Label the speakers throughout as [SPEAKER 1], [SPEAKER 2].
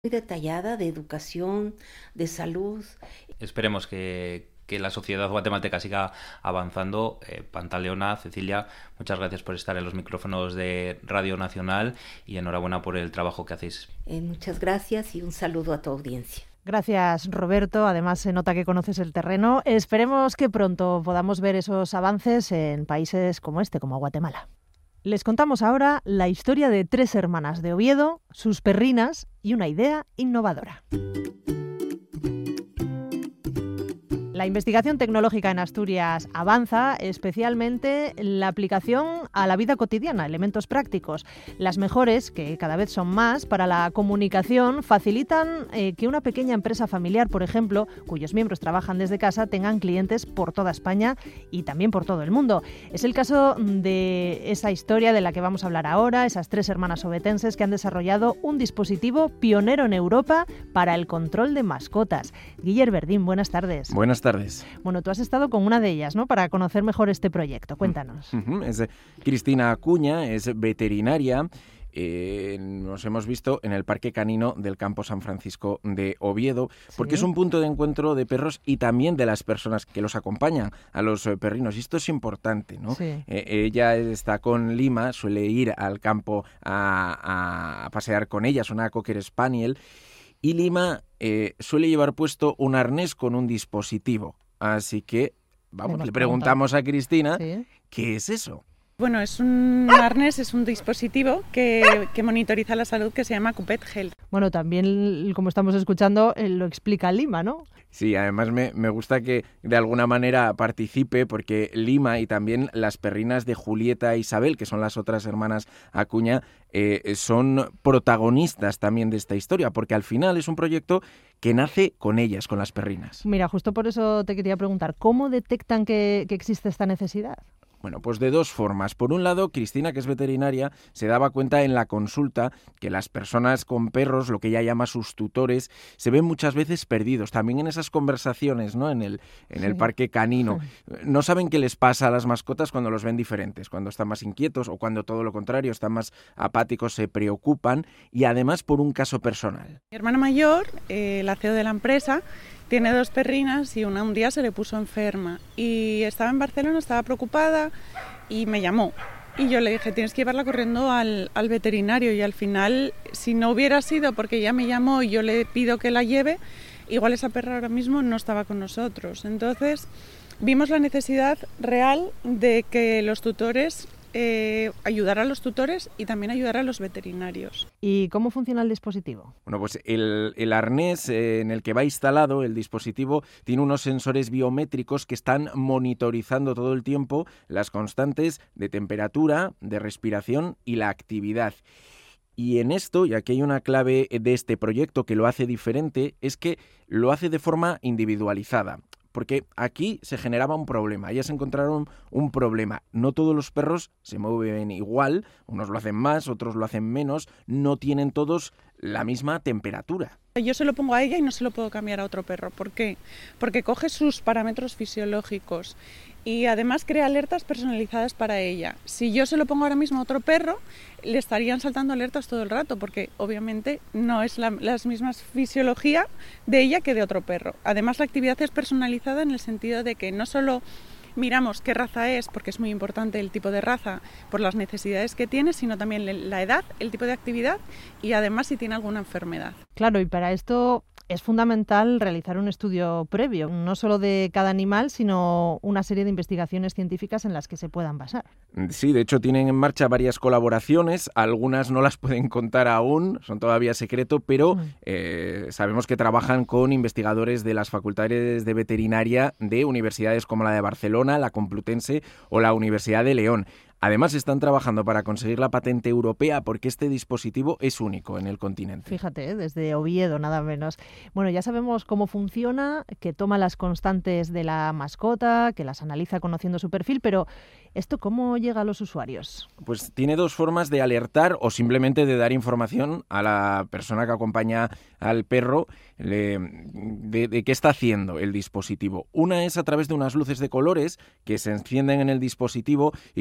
[SPEAKER 1] muy detallada de educación, de salud.
[SPEAKER 2] Esperemos que la sociedad guatemalteca siga avanzando. Pantaleona, Cecilia, muchas gracias por estar en los micrófonos de Radio Nacional y enhorabuena por el trabajo que hacéis.
[SPEAKER 1] Muchas gracias y un saludo a tu audiencia.
[SPEAKER 3] Gracias, Roberto. Además, se nota que conoces el terreno. Esperemos que pronto podamos ver esos avances en países como este, como Guatemala. Les contamos ahora la historia de 3 hermanas de Oviedo, sus perrinas y una idea innovadora. La investigación tecnológica en Asturias avanza, especialmente la aplicación a la vida cotidiana, elementos prácticos. Las mejores, que cada vez son más, para la comunicación facilitan que una pequeña empresa familiar, por ejemplo, cuyos miembros trabajan desde casa, tengan clientes por toda España y también por todo el mundo. Es el caso de esa historia de la que vamos a hablar ahora, esas 3 hermanas ovetenses que han desarrollado un dispositivo pionero en Europa para el control de mascotas. Guillermo Verdín, buenas tardes.
[SPEAKER 4] Buenas tardes.
[SPEAKER 3] Bueno, tú has estado con una de ellas, ¿no?, para conocer mejor este proyecto. Cuéntanos.
[SPEAKER 4] Es Cristina Acuña, es veterinaria. Nos hemos visto en el Parque Canino del Campo San Francisco de Oviedo, porque es un punto de encuentro de perros y también de las personas que los acompañan a los perrinos. Y esto es importante, ¿no?
[SPEAKER 3] Sí.
[SPEAKER 4] Ella está con Lima, suele ir al campo a pasear con ella, es una Cocker Spaniel. Y Lima suele llevar puesto un arnés con un dispositivo. Así que, le preguntamos a Cristina,
[SPEAKER 3] ¿sí?,
[SPEAKER 5] ¿qué es eso? Bueno, es un arnés, es un dispositivo que monitoriza la salud que se llama Cupet Health.
[SPEAKER 3] Bueno, también, como estamos escuchando, lo explica Lima, ¿no?
[SPEAKER 4] Sí, además me gusta que de alguna manera participe, porque Lima y también las perrinas de Julieta e Isabel, que son las otras hermanas Acuña, son protagonistas también de esta historia, porque al final es un proyecto que nace con ellas, con las perrinas.
[SPEAKER 3] Mira, justo por eso te quería preguntar, ¿cómo detectan que existe esta necesidad?
[SPEAKER 4] Bueno, pues de 2 formas. Por un lado, Cristina, que es veterinaria, se daba cuenta en la consulta que las personas con perros, lo que ella llama sus tutores, se ven muchas veces perdidos. También en esas conversaciones, ¿no?, en el parque canino. No saben qué les pasa a las mascotas cuando los ven diferentes, cuando están más inquietos o cuando todo lo contrario, están más apáticos, se preocupan, y además por un caso personal.
[SPEAKER 5] Mi hermana mayor, la CEO de la empresa, tiene 2 perrinas y una un día se le puso enferma y estaba en Barcelona, estaba preocupada y me llamó. Y yo le dije, tienes que llevarla corriendo al veterinario, y al final, si no hubiera sido porque ella me llamó y yo le pido que la lleve, igual esa perra ahora mismo no estaba con nosotros. Entonces vimos la necesidad real de que los tutores, ayudar a los tutores y también ayudar a los veterinarios.
[SPEAKER 3] ¿Y cómo funciona el dispositivo?
[SPEAKER 4] Bueno, pues el arnés en el que va instalado el dispositivo tiene unos sensores biométricos que están monitorizando todo el tiempo las constantes de temperatura, de respiración y la actividad. Y en esto, y aquí hay una clave de este proyecto que lo hace diferente, es que lo hace de forma individualizada. Porque aquí se generaba un problema, ellas encontraron un problema. No todos los perros se mueven igual, unos lo hacen más, otros lo hacen menos, no tienen todos la misma temperatura.
[SPEAKER 5] Yo se lo pongo a ella y no se lo puedo cambiar a otro perro. ¿Por qué? Porque coge sus parámetros fisiológicos y además crea alertas personalizadas para ella. Si yo se lo pongo ahora mismo a otro perro, le estarían saltando alertas todo el rato, porque obviamente no es la misma fisiología de ella que de otro perro. Además, la actividad es personalizada en el sentido de que no solo miramos qué raza es, porque es muy importante el tipo de raza por las necesidades que tiene, sino también la edad, el tipo de actividad y además si tiene alguna enfermedad.
[SPEAKER 3] Claro, y para esto es fundamental realizar un estudio previo, no solo de cada animal, sino una serie de investigaciones científicas en las que se puedan basar.
[SPEAKER 4] Sí, de hecho tienen en marcha varias colaboraciones, algunas no las pueden contar aún, son todavía secreto, pero sabemos que trabajan con investigadores de las facultades de veterinaria de universidades como la de Barcelona, la Complutense o la Universidad de León. Además, están trabajando para conseguir la patente europea porque este dispositivo es único en el continente.
[SPEAKER 3] Fíjate, desde Oviedo, nada menos. Bueno, ya sabemos cómo funciona, que toma las constantes de la mascota, que las analiza conociendo su perfil, pero ¿esto cómo llega a los usuarios?
[SPEAKER 4] Pues tiene 2 formas de alertar o simplemente de dar información a la persona que acompaña al perro de qué está haciendo el dispositivo. Una es a través de unas luces de colores que se encienden en el dispositivo y que responden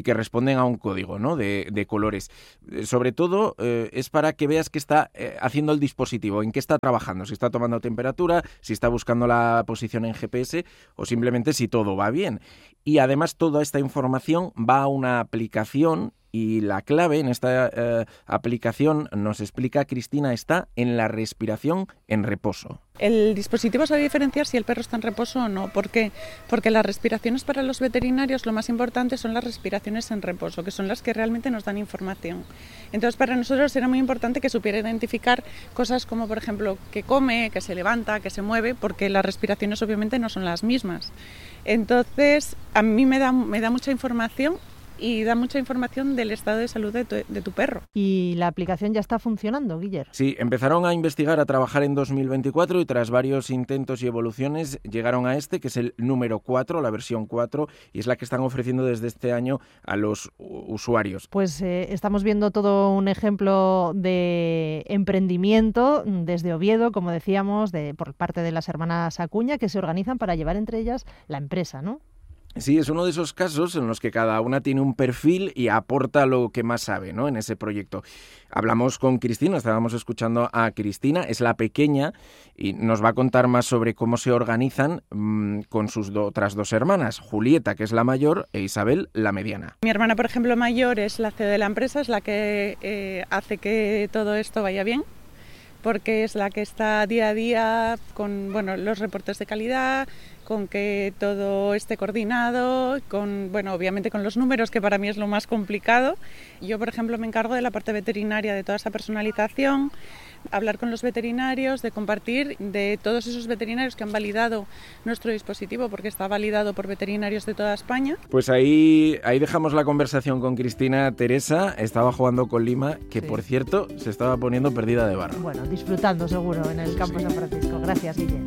[SPEAKER 4] responden a un código, ¿no?, de colores. Sobre todo es para que veas qué está haciendo el dispositivo, en qué está trabajando, si está tomando temperatura, si está buscando la posición en GPS o simplemente si todo va bien. Y además toda esta información va a una aplicación. Y la clave en esta aplicación, nos explica Cristina, está en la respiración en reposo.
[SPEAKER 5] El dispositivo sabe diferenciar si el perro está en reposo o no. ¿Por qué? Porque las respiraciones para los veterinarios, lo más importante son las respiraciones en reposo, que son las que realmente nos dan información. Entonces, para nosotros era muy importante que supiera identificar cosas como, por ejemplo, que come, que se levanta, que se mueve, porque las respiraciones obviamente no son las mismas. Entonces, a mí me da mucha información. Y da mucha información del estado de salud de tu perro.
[SPEAKER 3] ¿Y la aplicación ya está funcionando, Guiller?
[SPEAKER 4] Sí, empezaron a investigar, a trabajar en 2024 y tras varios intentos y evoluciones llegaron a que es el número 4, la versión 4, y es la que están ofreciendo desde este año a los usuarios.
[SPEAKER 3] Pues estamos viendo todo un ejemplo de emprendimiento desde Oviedo, como decíamos, por parte de las hermanas Acuña, que se organizan para llevar entre ellas la empresa, ¿no?
[SPEAKER 4] Sí, es uno de esos casos en los que cada una tiene un perfil y aporta lo que más sabe, ¿no?, en ese proyecto. Hablamos con Cristina, estábamos escuchando a Cristina, es la pequeña y nos va a contar más sobre cómo se organizan con sus otras dos hermanas, Julieta, que es la mayor, e Isabel, la mediana.
[SPEAKER 5] Mi hermana, por ejemplo, mayor, es la CEO de la empresa, es la que hace que todo esto vaya bien, porque es la que está día a día con los reportes de calidad, con que todo esté coordinado, obviamente con los números, que para mí es lo más complicado. Yo, por ejemplo, me encargo de la parte veterinaria, de toda esa personalización, hablar con los veterinarios, de compartir de todos esos veterinarios que han validado nuestro dispositivo, porque está validado por veterinarios de toda España.
[SPEAKER 4] Pues ahí dejamos la conversación con Cristina. Teresa estaba jugando con Lima, que sí, por cierto se estaba poniendo perdida de barro.
[SPEAKER 3] Bueno, disfrutando seguro en el campo de San Francisco. Gracias, Guille.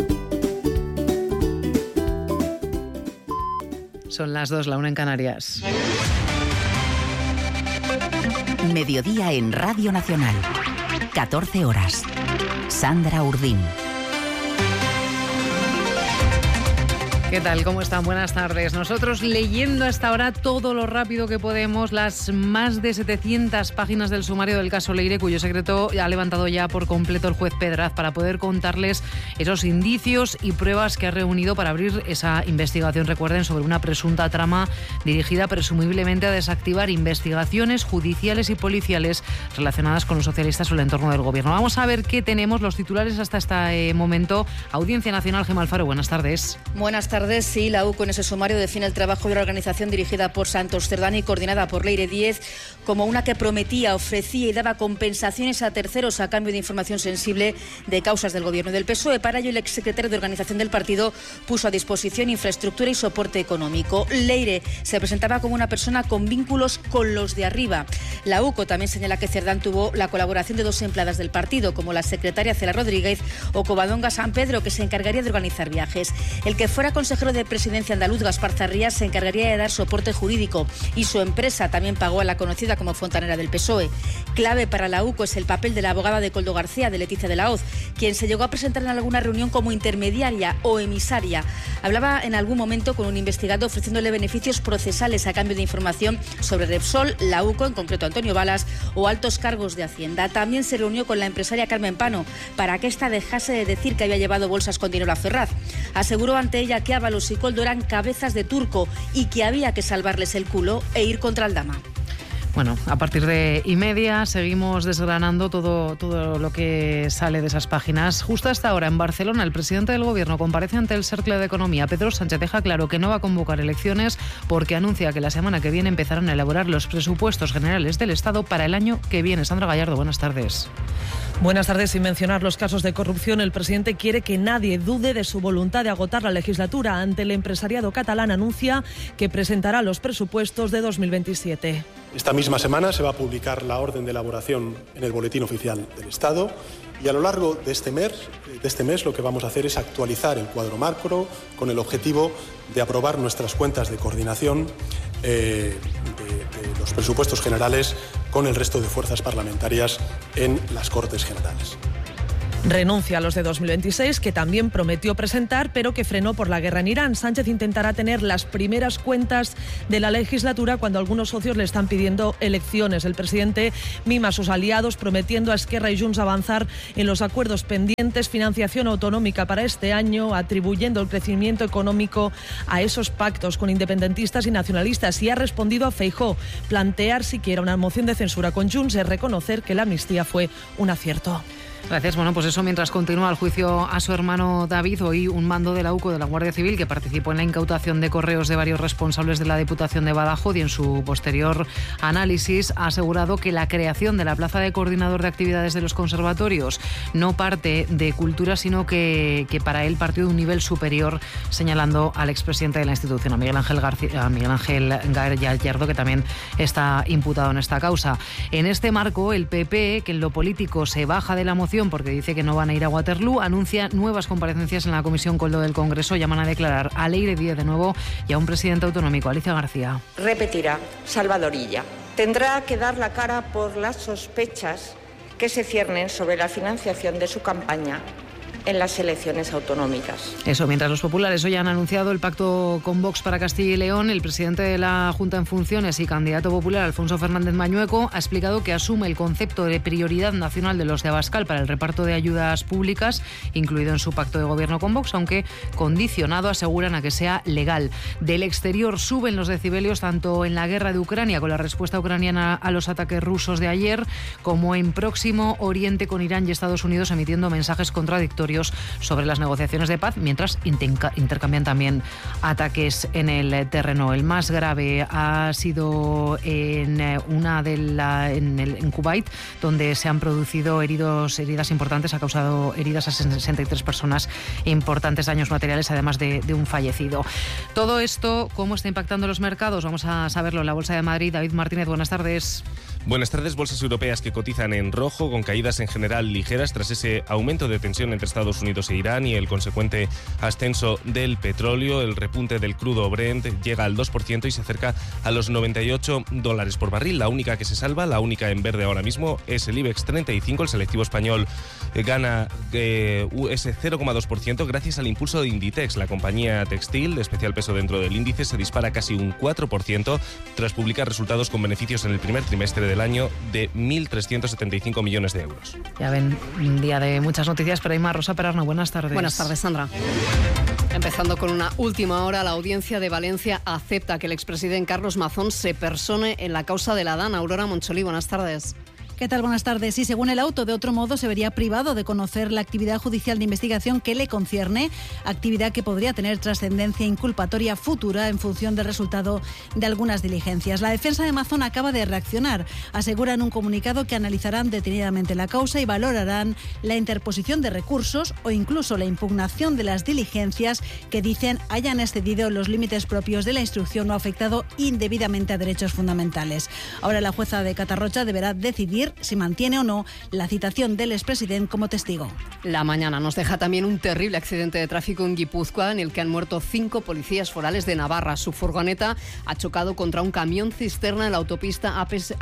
[SPEAKER 6] Son las 2, la 1 en Canarias.
[SPEAKER 7] Mediodía en Radio Nacional. 14 horas. Sandra Urdín.
[SPEAKER 6] ¿Qué tal? ¿Cómo están? Buenas tardes. Nosotros leyendo hasta ahora todo lo rápido que podemos las más de 700 páginas del sumario del caso Leire, cuyo secreto ha levantado ya por completo el juez Pedraz, para poder contarles esos indicios y pruebas que ha reunido para abrir esa investigación, recuerden, sobre una presunta trama dirigida presumiblemente a desactivar investigaciones judiciales y policiales relacionadas con los socialistas o el entorno del gobierno. Vamos a ver qué tenemos, los titulares hasta este momento. Audiencia Nacional, Gemma Alfaro, buenas tardes.
[SPEAKER 8] Buenas tardes. Sí, la UCO en ese sumario define el trabajo de la organización dirigida por Santos Cerdán y coordinada por Leire Díez como una que prometía, ofrecía y daba compensaciones a terceros a cambio de información sensible de causas del gobierno del PSOE. Para ello, el exsecretario de organización del partido puso a disposición infraestructura y soporte económico. Leire se presentaba como una persona con vínculos con los de arriba. La UCO también señala que Cerdán tuvo la colaboración de dos empleadas del partido, como la secretaria Cela Rodríguez o Covadonga San Pedro, que se encargaría de organizar viajes. El que fuera consejero de presidencia andaluz, Gaspar Zarrías, se encargaría de dar soporte jurídico, y su empresa también pagó a la conocida como fontanera del PSOE. Clave para la UCO es el papel de la abogada de Coldo García, de Leticia de la Hoz, quien se llegó a presentar en alguna reunión como intermediaria o emisaria. Hablaba en algún momento con un investigado ofreciéndole beneficios procesales a cambio de información sobre Repsol, la UCO, en concreto Antonio Balas, o altos cargos de Hacienda. También se reunió con la empresaria Carmen Pano para que ésta dejase de decir que había llevado bolsas con dinero a Ferraz. Aseguró ante ella que Ábalos y Coldo eran cabezas de turco y que había que salvarles el culo e ir contra Aldama.
[SPEAKER 6] Bueno, a partir de 1:30 seguimos desgranando todo lo que sale de esas páginas. Justo hasta ahora, en Barcelona, el presidente del Gobierno comparece ante el Cercle de Economía. Pedro Sánchez deja claro que no va a convocar elecciones porque anuncia que la semana que viene empezarán a elaborar los presupuestos generales del Estado para el año que viene. Sandra Gallardo, buenas tardes.
[SPEAKER 9] Buenas tardes. Sin mencionar los casos de corrupción, el presidente quiere que nadie dude de su voluntad de agotar la legislatura. Ante el empresariado catalán anuncia que presentará los presupuestos de 2027.
[SPEAKER 10] Esta misma semana se va a publicar la orden de elaboración en el Boletín Oficial del Estado, y a lo largo de este mes lo que vamos a hacer es actualizar el cuadro macro con el objetivo de aprobar nuestras cuentas de coordinación de los presupuestos generales con el resto de fuerzas parlamentarias en las Cortes Generales.
[SPEAKER 9] Renuncia a los de 2026, que también prometió presentar, pero que frenó por la guerra en Irán. Sánchez intentará tener las primeras cuentas de la legislatura cuando algunos socios le están pidiendo elecciones. El presidente mima a sus aliados, prometiendo a Esquerra y Junts avanzar en los acuerdos pendientes, financiación autonómica para este año, atribuyendo el crecimiento económico a esos pactos con independentistas y nacionalistas. Y ha respondido a Feijóo: plantear siquiera una moción de censura con Junts es reconocer que la amnistía fue un acierto.
[SPEAKER 6] Gracias. Bueno, pues eso mientras continúa el juicio a su hermano David. Hoy un mando de la UCO de la Guardia Civil que participó en la incautación de correos de varios responsables de la Diputación de Badajoz y en su posterior análisis ha asegurado que la creación de la plaza de coordinador de actividades de los conservatorios no parte de cultura, sino que para él partió de un nivel superior, señalando al expresidente de la institución, a Miguel Ángel Gallardo, que también está imputado en esta causa. En este marco, el PP, que en lo político se baja de la moción porque dice que no van a ir a Waterloo, anuncia nuevas comparecencias en la Comisión Coldo del Congreso. Llaman a declarar a Leire Díez de nuevo y a un presidente autonómico, Alicia García.
[SPEAKER 11] Repetirá, Salvador Illa. Tendrá que dar la cara por las sospechas que se ciernen sobre la financiación de su campaña en las elecciones autonómicas.
[SPEAKER 6] Eso, mientras los populares hoy han anunciado el pacto con Vox para Castilla y León, el presidente de la Junta en funciones y candidato popular, Alfonso Fernández Mañueco, ha explicado que asume el concepto de prioridad nacional de los de Abascal para el reparto de ayudas públicas, incluido en su pacto de gobierno con Vox, aunque condicionado, aseguran, a que sea legal. Del exterior suben los decibelios tanto en la guerra de Ucrania, con la respuesta ucraniana a los ataques rusos de ayer, como en Próximo Oriente, con Irán y Estados Unidos emitiendo mensajes contradictorios sobre las negociaciones de paz, mientras intercambian también ataques en el terreno. El más grave ha sido en Kuwait, donde se han producido heridas importantes, ha causado heridas a 63 personas, importantes daños materiales, además de un fallecido. Todo esto, ¿cómo está impactando los mercados? Vamos a saberlo en la Bolsa de Madrid. David Martínez, buenas tardes.
[SPEAKER 12] Buenas tardes. Bolsas europeas que cotizan en rojo, con caídas en general ligeras tras ese aumento de tensión entre Estados Unidos e Irán y el consecuente ascenso del petróleo. El repunte del crudo Brent llega al 2% y se acerca a los $98 por barril. La única que se salva, la única en verde ahora mismo, es el IBEX 35. El selectivo español gana ese 0,2% gracias al impulso de Inditex. La compañía textil, de especial peso dentro del índice, se dispara casi un 4% tras publicar resultados con beneficios en el primer trimestre del año de 1.375 millones de euros.
[SPEAKER 6] Ya ven, un día de muchas noticias, pero hay más. Rosa Perarno, buenas tardes.
[SPEAKER 13] Buenas tardes, Sandra. Empezando con una última hora, la Audiencia de Valencia acepta que el expresidente Carlos Mazón se persone en la causa de la DAN. Aurora Moncholí, buenas tardes.
[SPEAKER 14] ¿Qué tal? Buenas tardes. Y según el auto, de otro modo, se vería privado de conocer la actividad judicial de investigación que le concierne, actividad que podría tener trascendencia inculpatoria futura en función del resultado de algunas diligencias. La defensa de Mazón acaba de reaccionar. Asegura en un comunicado que analizarán detenidamente la causa y valorarán la interposición de recursos o incluso la impugnación de las diligencias que dicen hayan excedido los límites propios de la instrucción o afectado indebidamente a derechos fundamentales. Ahora la jueza de Catarroja deberá decidir si mantiene o no la citación del expresidente como testigo.
[SPEAKER 13] La mañana nos deja también un terrible accidente de tráfico en Guipúzcoa, en el que han muerto 5 policías forales de Navarra. Su furgoneta ha chocado contra un camión cisterna en la autopista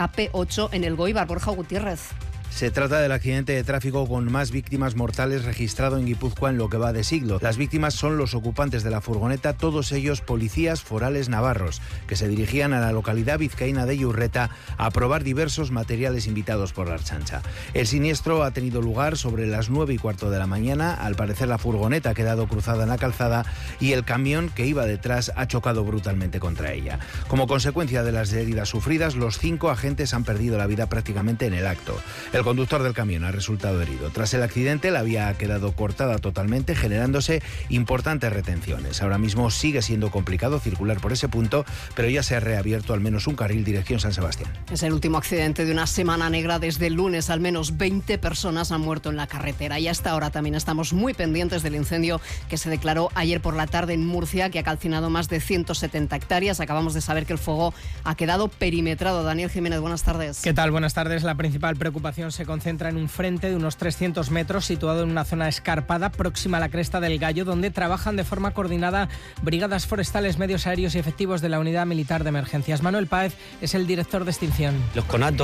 [SPEAKER 13] AP8 en el Goibar. Borja Gutiérrez.
[SPEAKER 15] Se trata del accidente de tráfico con más víctimas mortales registrado en Guipúzcoa en lo que va de siglo. Las víctimas son los ocupantes de la furgoneta, todos ellos policías forales navarros, que se dirigían a la localidad vizcaína de Iurreta a probar diversos materiales invitados por la Ertzaintza. El siniestro ha tenido lugar sobre las 9:15 de la mañana. Al parecer, la furgoneta ha quedado cruzada en la calzada y el camión que iba detrás ha chocado brutalmente contra ella. Como consecuencia de las heridas sufridas, los 5 agentes han perdido la vida prácticamente en el acto. El conductor del camión ha resultado herido. Tras el accidente, la vía ha quedado cortada totalmente, generándose importantes retenciones. Ahora mismo sigue siendo complicado circular por ese punto, pero ya se ha reabierto al menos un carril dirección San Sebastián.
[SPEAKER 13] Es el último accidente de una semana negra. Desde el lunes, al menos 20 personas han muerto en la carretera. Y hasta ahora también estamos muy pendientes del incendio que se declaró ayer por la tarde en Murcia, que ha calcinado más de 170 hectáreas. Acabamos de saber que el fuego ha quedado perimetrado. Daniel Jiménez, buenas tardes.
[SPEAKER 16] ¿Qué tal? Buenas tardes. La principal preocupación se concentra en un frente de unos 300 metros situado en una zona escarpada próxima a la Cresta del Gallo, donde trabajan de forma coordinada brigadas forestales, medios aéreos y efectivos de la Unidad Militar de Emergencias. Manuel Páez es el director de extinción.
[SPEAKER 17] Los conatos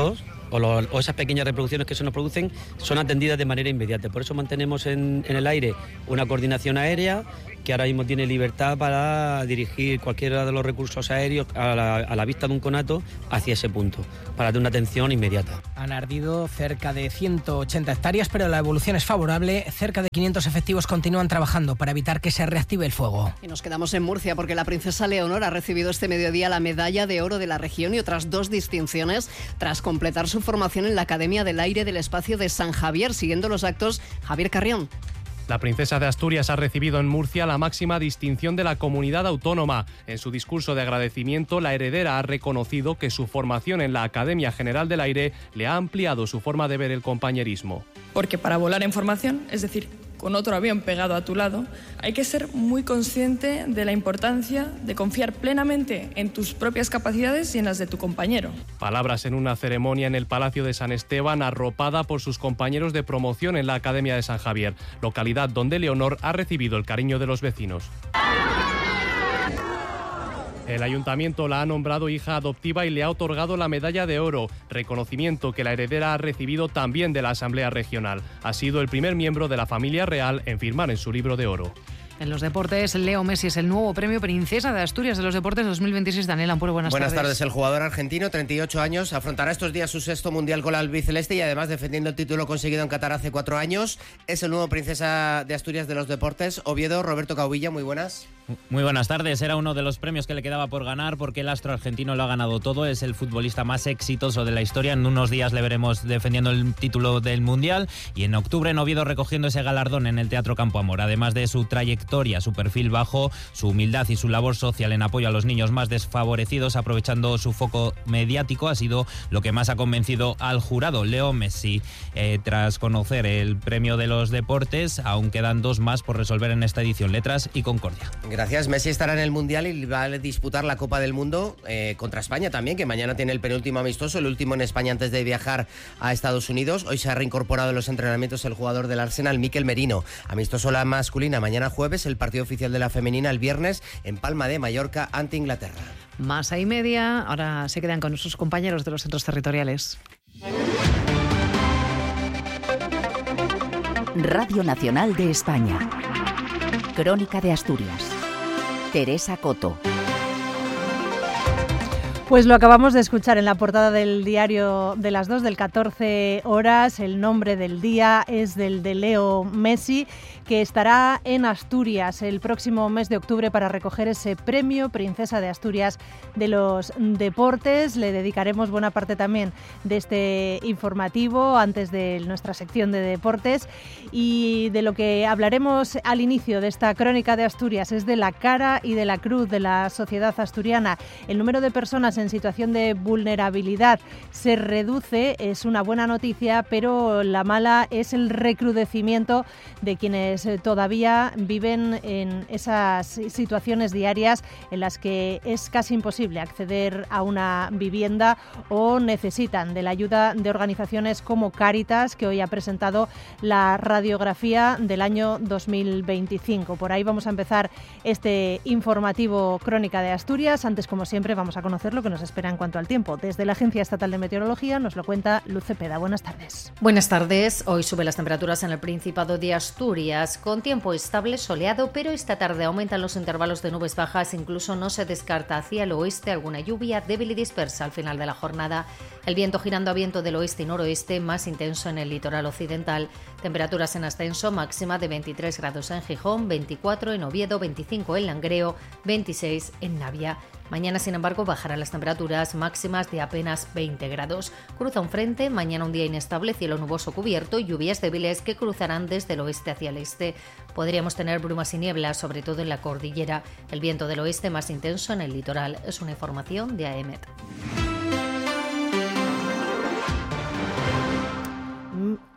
[SPEAKER 17] o esas pequeñas reproducciones que se nos producen son atendidas de manera inmediata. Por eso mantenemos en el aire una coordinación aérea que ahora mismo tiene libertad para dirigir cualquiera de los recursos aéreos a la vista de un conato hacia ese punto, para tener una atención inmediata.
[SPEAKER 16] Han ardido cerca de 180 hectáreas, pero la evolución es favorable. Cerca de 500 efectivos continúan trabajando para evitar que se reactive el fuego.
[SPEAKER 13] Y nos quedamos en Murcia porque la princesa Leonor ha recibido este mediodía la medalla de oro de la región y otras 2 distinciones tras completar su formación en la Academia del Aire del Espacio de San Javier. Siguiendo los actos, Javier Carrión.
[SPEAKER 18] La princesa de Asturias ha recibido en Murcia la máxima distinción de la comunidad autónoma. En su discurso de agradecimiento, la heredera ha reconocido que su formación en la Academia General del Aire le ha ampliado su forma de ver el compañerismo.
[SPEAKER 19] Porque para volar en formación, es decir, con otro avión pegado a tu lado, hay que ser muy consciente de la importancia de confiar plenamente en tus propias capacidades y en las de tu compañero.
[SPEAKER 18] Palabras en una ceremonia en el Palacio de San Esteban, arropada por sus compañeros de promoción en la Academia de San Javier, localidad donde Leonor ha recibido el cariño de los vecinos. El ayuntamiento la ha nombrado hija adoptiva y le ha otorgado la medalla de oro, reconocimiento que la heredera ha recibido también de la Asamblea Regional. Ha sido el primer miembro de la familia real en firmar en su libro de oro.
[SPEAKER 6] En los deportes, Leo Messi es el nuevo premio Princesa de Asturias de los Deportes 2026. Daniel Ampuero, buenas tardes.
[SPEAKER 20] Buenas tardes. El jugador argentino, 38 años, afrontará estos días su 6º Mundial con la albiceleste y además defendiendo el título conseguido en Qatar hace 4 años. Es el nuevo Princesa de Asturias de los Deportes. Oviedo, Roberto Caubilla, muy buenas.
[SPEAKER 21] Muy buenas tardes. Era uno de los premios que le quedaba por ganar porque el astro argentino lo ha ganado todo. Es el futbolista más exitoso de la historia. En unos días le veremos defendiendo el título del Mundial y en octubre en Oviedo recogiendo ese galardón en el Teatro Campo Amor. Además de su trayectoria, su perfil bajo, su humildad y su labor social en apoyo a los niños más desfavorecidos, aprovechando su foco mediático, ha sido lo que más ha convencido al jurado. Leo Messi, tras conocer el premio de los deportes, aún quedan 2 más por resolver en esta edición: Letras y Concordia.
[SPEAKER 20] Gracias. Messi estará en el Mundial y va a disputar la Copa del Mundo contra España también, que mañana tiene el penúltimo amistoso, el último en España antes de viajar a Estados Unidos. Hoy se ha reincorporado en los entrenamientos el jugador del Arsenal, Mikel Merino. Amistoso la masculina mañana jueves, el partido oficial de la femenina el viernes en Palma de Mallorca ante Inglaterra.
[SPEAKER 6] Más y media, ahora se quedan con sus compañeros de los centros territoriales.
[SPEAKER 7] Radio Nacional de España. Crónica de Asturias. Teresa Coto.
[SPEAKER 3] Pues lo acabamos de escuchar en la portada del diario de las 2 del 14 horas. El nombre del día es del de Leo Messi, que estará en Asturias el próximo mes de octubre para recoger ese premio Princesa de Asturias de los Deportes. Le dedicaremos buena parte también de este informativo antes de nuestra sección de deportes, y de lo que hablaremos al inicio de esta crónica de Asturias es de la cara y de la cruz de la sociedad asturiana. El número de personas en situación de vulnerabilidad se reduce, es una buena noticia, pero la mala es el recrudecimiento de quienes todavía viven en esas situaciones diarias en las que es casi imposible acceder a una vivienda o necesitan de la ayuda de organizaciones como Cáritas, que hoy ha presentado la radiografía del año 2025. Por ahí vamos a empezar este informativo Crónica de Asturias. Antes, como siempre, vamos a conocer lo que nos espera en cuanto al tiempo. Desde la Agencia Estatal de Meteorología nos lo cuenta Luz Cepeda. Buenas tardes.
[SPEAKER 22] Buenas tardes. Hoy suben las temperaturas en el Principado de Asturias, con tiempo estable, soleado, pero esta tarde aumentan los intervalos de nubes bajas. Incluso no se descarta hacia el oeste alguna lluvia débil y dispersa al final de la jornada. El viento girando a viento del oeste y noroeste, más intenso en el litoral occidental. Temperaturas en ascenso, máxima de 23 grados en Gijón, 24 en Oviedo, 25 en Langreo, 26 en Navia. Mañana, sin embargo, bajarán las temperaturas máximas de apenas 20 grados. Cruza un frente, mañana un día inestable, cielo nuboso cubierto y lluvias débiles que cruzarán desde el oeste hacia el este. Podríamos tener brumas y nieblas, sobre todo en la cordillera. El viento del oeste más intenso en el litoral. Es una información de AEMET.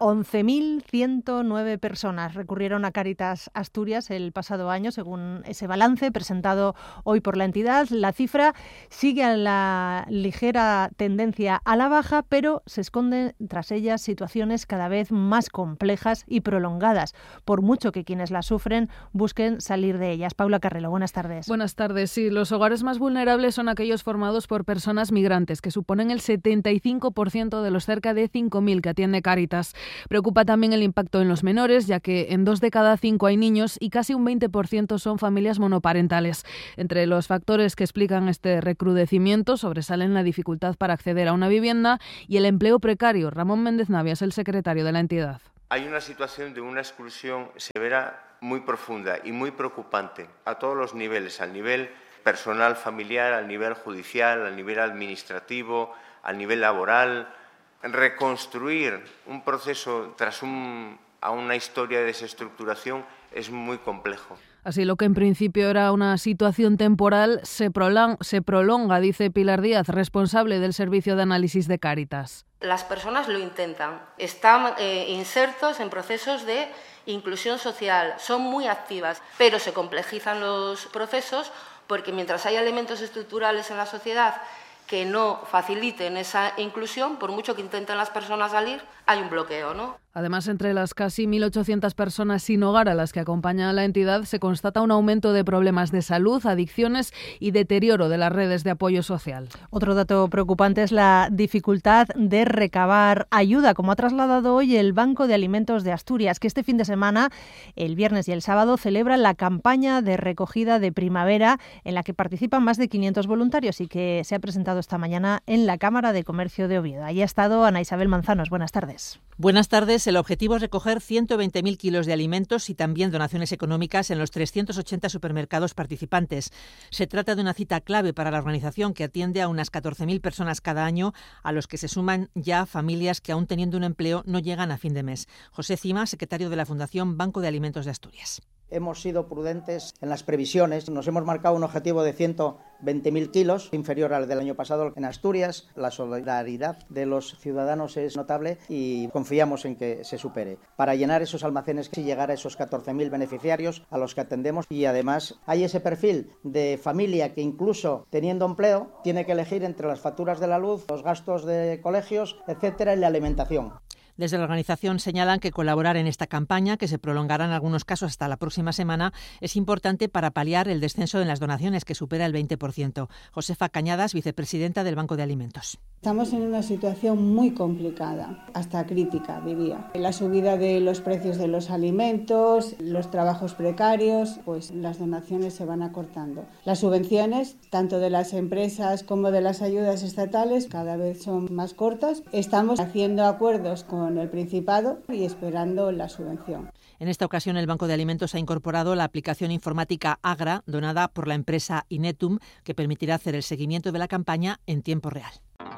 [SPEAKER 3] 11.109 personas recurrieron a Cáritas Asturias el pasado año, según ese balance presentado hoy por la entidad. La cifra sigue a la ligera tendencia a la baja, pero se esconden tras ellas situaciones cada vez más complejas y prolongadas, por mucho que quienes las sufren busquen salir de ellas. Paula Carrelo, buenas tardes.
[SPEAKER 1] Buenas tardes. Sí, los hogares más vulnerables son aquellos formados por personas migrantes, que suponen el 75% de los cerca de 5.000 que atiende Cáritas. Preocupa también el impacto en los menores, ya que en 2 de cada 5 hay niños y casi un 20% son familias monoparentales. Entre los factores que explican este recrudecimiento sobresalen la dificultad para acceder a una vivienda y el empleo precario. Ramón Méndez Navia es el secretario de la entidad.
[SPEAKER 2] Hay una situación de una exclusión severa muy profunda y muy preocupante a todos los niveles, al nivel personal, familiar, al nivel judicial, al nivel administrativo, al nivel laboral. Reconstruir un proceso a una historia de desestructuración es muy complejo.
[SPEAKER 1] Así, lo que en principio era una situación temporal se prolonga, dice Pilar Díaz, responsable del Servicio de Análisis de Cáritas.
[SPEAKER 23] Las personas lo intentan, están insertos en procesos de inclusión social, son muy activas, pero se complejizan los procesos porque mientras haya elementos estructurales en la sociedad que no faciliten esa inclusión, por mucho que intenten las personas salir, hay un bloqueo, ¿no?
[SPEAKER 1] Además, entre las casi 1.800 personas sin hogar a las que acompaña la entidad, se constata un aumento de problemas de salud, adicciones y deterioro de las redes de apoyo social.
[SPEAKER 3] Otro dato preocupante es la dificultad de recabar ayuda, como ha trasladado hoy el Banco de Alimentos de Asturias, que este fin de semana, el viernes y el sábado, celebra la campaña de recogida de primavera, en la que participan más de 500 voluntarios y que se ha presentado esta mañana en la Cámara de Comercio de Oviedo. Ahí ha estado Ana Isabel Manzanos. Buenas tardes.
[SPEAKER 24] Buenas tardes. El objetivo es recoger 120.000 kilos de alimentos y también donaciones económicas en los 380 supermercados participantes. Se trata de una cita clave para la organización, que atiende a unas 14.000 personas cada año, a los que se suman ya familias que, aún teniendo un empleo, no llegan a fin de mes. José Cima, secretario de la Fundación Banco de Alimentos de Asturias.
[SPEAKER 25] Hemos sido prudentes en las previsiones. Nos hemos marcado un objetivo de 120.000 kilos, inferior al del año pasado en Asturias. La solidaridad de los ciudadanos es notable y confiamos en que se supere. Para llenar esos almacenes y llegar a esos 14.000 beneficiarios a los que atendemos. Y además hay ese perfil de familia que, incluso teniendo empleo, tiene que elegir entre las facturas de la luz, los gastos de colegios, etcétera, y la alimentación.
[SPEAKER 24] Desde la organización señalan que colaborar en esta campaña, que se prolongará en algunos casos hasta la próxima semana, es importante para paliar el descenso en las donaciones, que supera el 20%. Josefa Cañadas, vicepresidenta del Banco de Alimentos.
[SPEAKER 26] Estamos en una situación muy complicada, hasta crítica, diría. La subida de los precios de los alimentos, los trabajos precarios, pues las donaciones se van acortando. Las subvenciones, tanto de las empresas como de las ayudas estatales, cada vez son más cortas. Estamos haciendo acuerdos con el Principado y esperando la subvención.
[SPEAKER 24] En esta ocasión, el Banco de Alimentos ha incorporado la aplicación informática Agra, donada por la empresa Inetum, que permitirá hacer el seguimiento de la campaña en tiempo real.